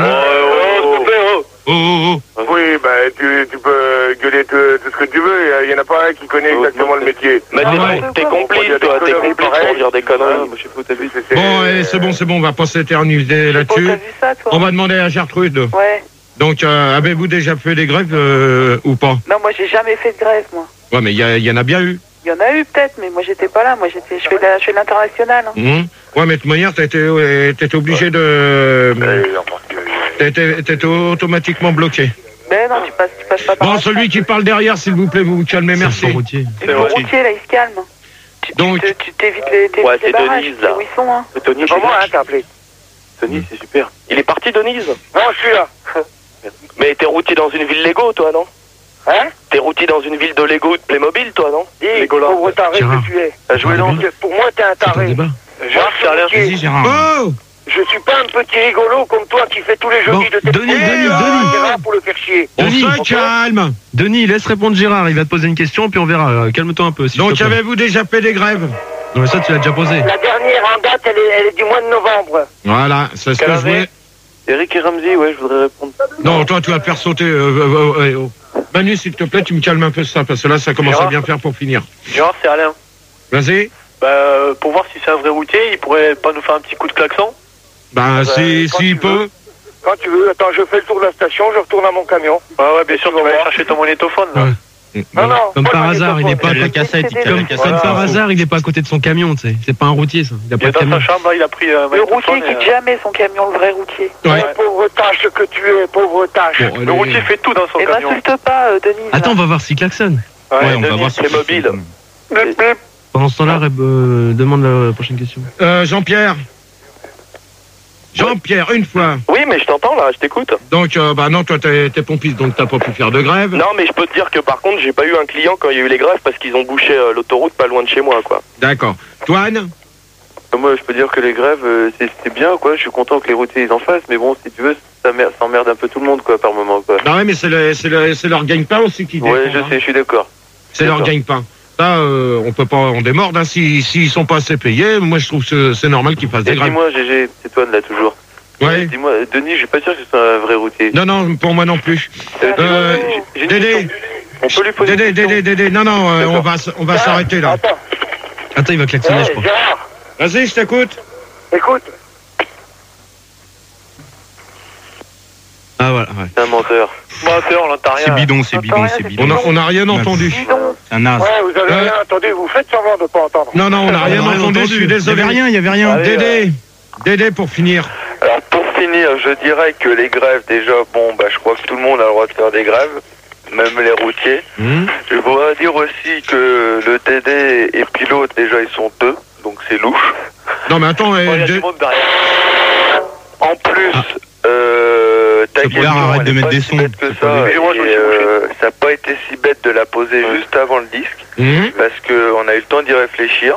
Oui, tu peux gueuler tout ce que tu veux, il y en a pas un qui connaît exactement le métier. Mais t'es complice, toi, t'es complice pour dire des conneries. Bon, c'est bon, on va pas s'éterniser là-dessus. On va demander à Gertrude. Ouais. Donc, avez-vous déjà fait des grèves ou pas? Non, moi j'ai jamais fait de grève, moi. Ouais, mais il y en a bien eu. Il y en a eu peut-être, mais moi j'étais pas là. Moi je fais de l'international. Hein. Ouais, mais de toute manière, t'étais obligé de... T'étais automatiquement bloqué. Ben non, tu passes pas par... Bon, celui qui parle derrière, s'il vous plaît, vous vous calmez, merci. Le routier, là, il se calme. Donc... Tu t'évites les barrages, tu sais où ils sont, hein. Denis, c'est moi, hein, t'as appelé. Denis, c'est super. Il est parti, Denise? Non, je suis là. Mais t'es routier dans une ville Lego, toi, non? Hein? T'es routier dans une ville de Lego ou de Playmobil, toi, non? Dis, pauvre taré que tu es. Jouer dans... Pour moi, t'es un taré. Oh! Je suis pas un petit rigolo comme toi qui fait tous les jeudis de tes Denis. pour le faire chier. On se calme. Denis, laisse répondre Gérard, il va te poser une question, puis on verra. Calme-toi un peu. Donc, avez-vous déjà fait des grèves? Non, mais ça, tu l'as déjà posé. La dernière en date, elle est du mois de novembre. Voilà, c'est ce que je voulais. Eric et Ramsey, ouais, je voudrais répondre. Non, toi, tu vas te faire sauter. Manu, s'il te plaît, tu me calmes un peu ça, parce que là, ça commence à bien faire pour finir. Gérard, c'est Alain. Vas-y. Pour voir si c'est un vrai routier, il pourrait pas nous faire un petit coup de klaxon? S'il peut. Quand tu veux, attends, je fais le tour de la station, je retourne à mon camion. Ouais, bien sûr, tu vas aller chercher ton magnétophone, là. Ouais. Non, comme par hasard, il n'est pas la cassette. Comme par hasard, il n'est pas à côté de son camion, tu sais. C'est pas un routier, ça. Il a pas de camion. Dans sa chambre, il a pris le routier quitte jamais son camion, le vrai routier. Ouais. Pauvre tâche que tu es, pauvre tâche. Bon, le routier fait tout dans son camion. M'insulte pas, Denis. Attends, on va voir s'il klaxonne. Ouais, on va voir si c'est mobile. Pendant ce temps-là, demande la prochaine question. Jean-Pierre, une fois. Oui, mais je t'entends là, je t'écoute. Donc, non, toi, t'es pompiste, donc t'as pas pu faire de grève. Non, mais je peux te dire que par contre, j'ai pas eu un client quand il y a eu les grèves parce qu'ils ont bouché l'autoroute pas loin de chez moi, quoi. D'accord. Toine? Moi, je peux dire que les grèves, c'est bien, quoi. Je suis content que les routiers ils en fassent, mais bon, si tu veux, ça emmerde un peu tout le monde, quoi, par moment, quoi. Non, mais c'est leur gagne-pain aussi qui défend. Ouais, je sais, je suis d'accord. C'est leur gagne-pain. Ça, on peut pas en démordre, hein. S'ils sont pas assez payés, moi, je trouve que c'est normal qu'ils fassent des grèves. Dis-moi, GG, c'est toi, là, toujours. Ouais. Dis-moi, Denis, je suis pas sûr que ce soit un vrai routier. Non, pour moi non plus. Dédé. On peut lui poser Dédé. Non, on va s'arrêter là. Attends, il va klaxonner, je crois. Vas-y, je t'écoute. Écoute. Ah, voilà, ouais. C'est un menteur. Menteur, on n'entend rien. C'est bidon. On n'a rien entendu. C'est un as. Ouais, vous avez rien entendu, vous faites semblant de pas entendre. Non, on n'a rien entendu, je suis désolé. Il y avait rien. Dédé, pour finir. Alors, pour finir, je dirais que les grèves, déjà, je crois que tout le monde a le droit de faire des grèves, même les routiers. Je voudrais dire aussi que le DD et pilote, déjà, ils sont deux, donc c'est louche. Non, mais attends, en plus, ta question, arrête de mettre des sons. Que ça n'a pas été si bête de la poser juste avant le disque, parce qu'on a eu le temps d'y réfléchir.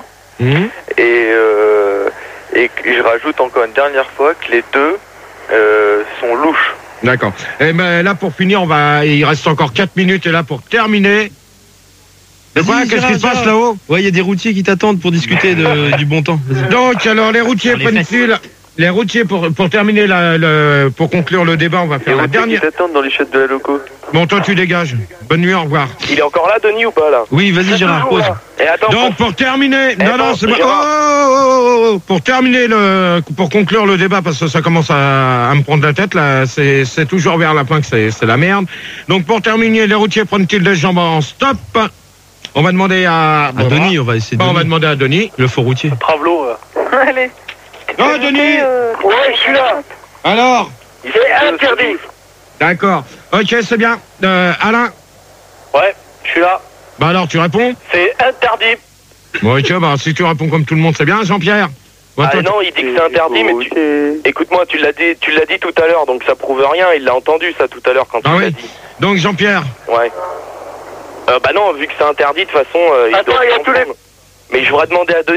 Et je rajoute encore une dernière fois que les deux sont louches. D'accord. Et ben là, pour finir, il reste encore 4 minutes, et là, pour terminer... Qu'est-ce qui se passe là-haut? Ouais, il y a des routiers qui t'attendent pour discuter du bon temps. Donc, alors, les routiers prennent-ils... Les routiers, pour terminer, pour conclure le débat, on va faire la dernière... Ils t'attendent dans les chiottes de la loco. Bon, toi, tu dégages. Bonne nuit, au revoir. Il est encore là, Denis, ou pas, là? Oui, vas-y, Gérard, pose. Et attends, donc, pour terminer... c'est moi. Pour terminer, pour conclure le débat, parce que ça commence à me prendre la tête, là, c'est toujours vers la fin que c'est la merde. Donc, pour terminer, les routiers prennent-ils des jambes en stop? On va demander à Denis, on va essayer on va demander à Denis. Le faux routier. Travelo. Allez. Oh, Denis Ouais, je suis là. Alors C'est interdit. D'accord. Ok, c'est bien. Alain Ouais, je suis là. Bah alors, tu réponds? C'est interdit. Bon, ok, bah si tu réponds comme tout le monde, c'est bien, Jean-Pierre. Bah, non, il dit que c'est interdit, mais écoute-moi, tu l'as dit tout à l'heure, donc ça prouve rien. Il l'a entendu ça tout à l'heure quand tu l'as dit. Donc Jean-Pierre. Ouais. Bah non, vu que c'est interdit, de toute façon, il doit comprendre. Mais je voudrais demander à Denis.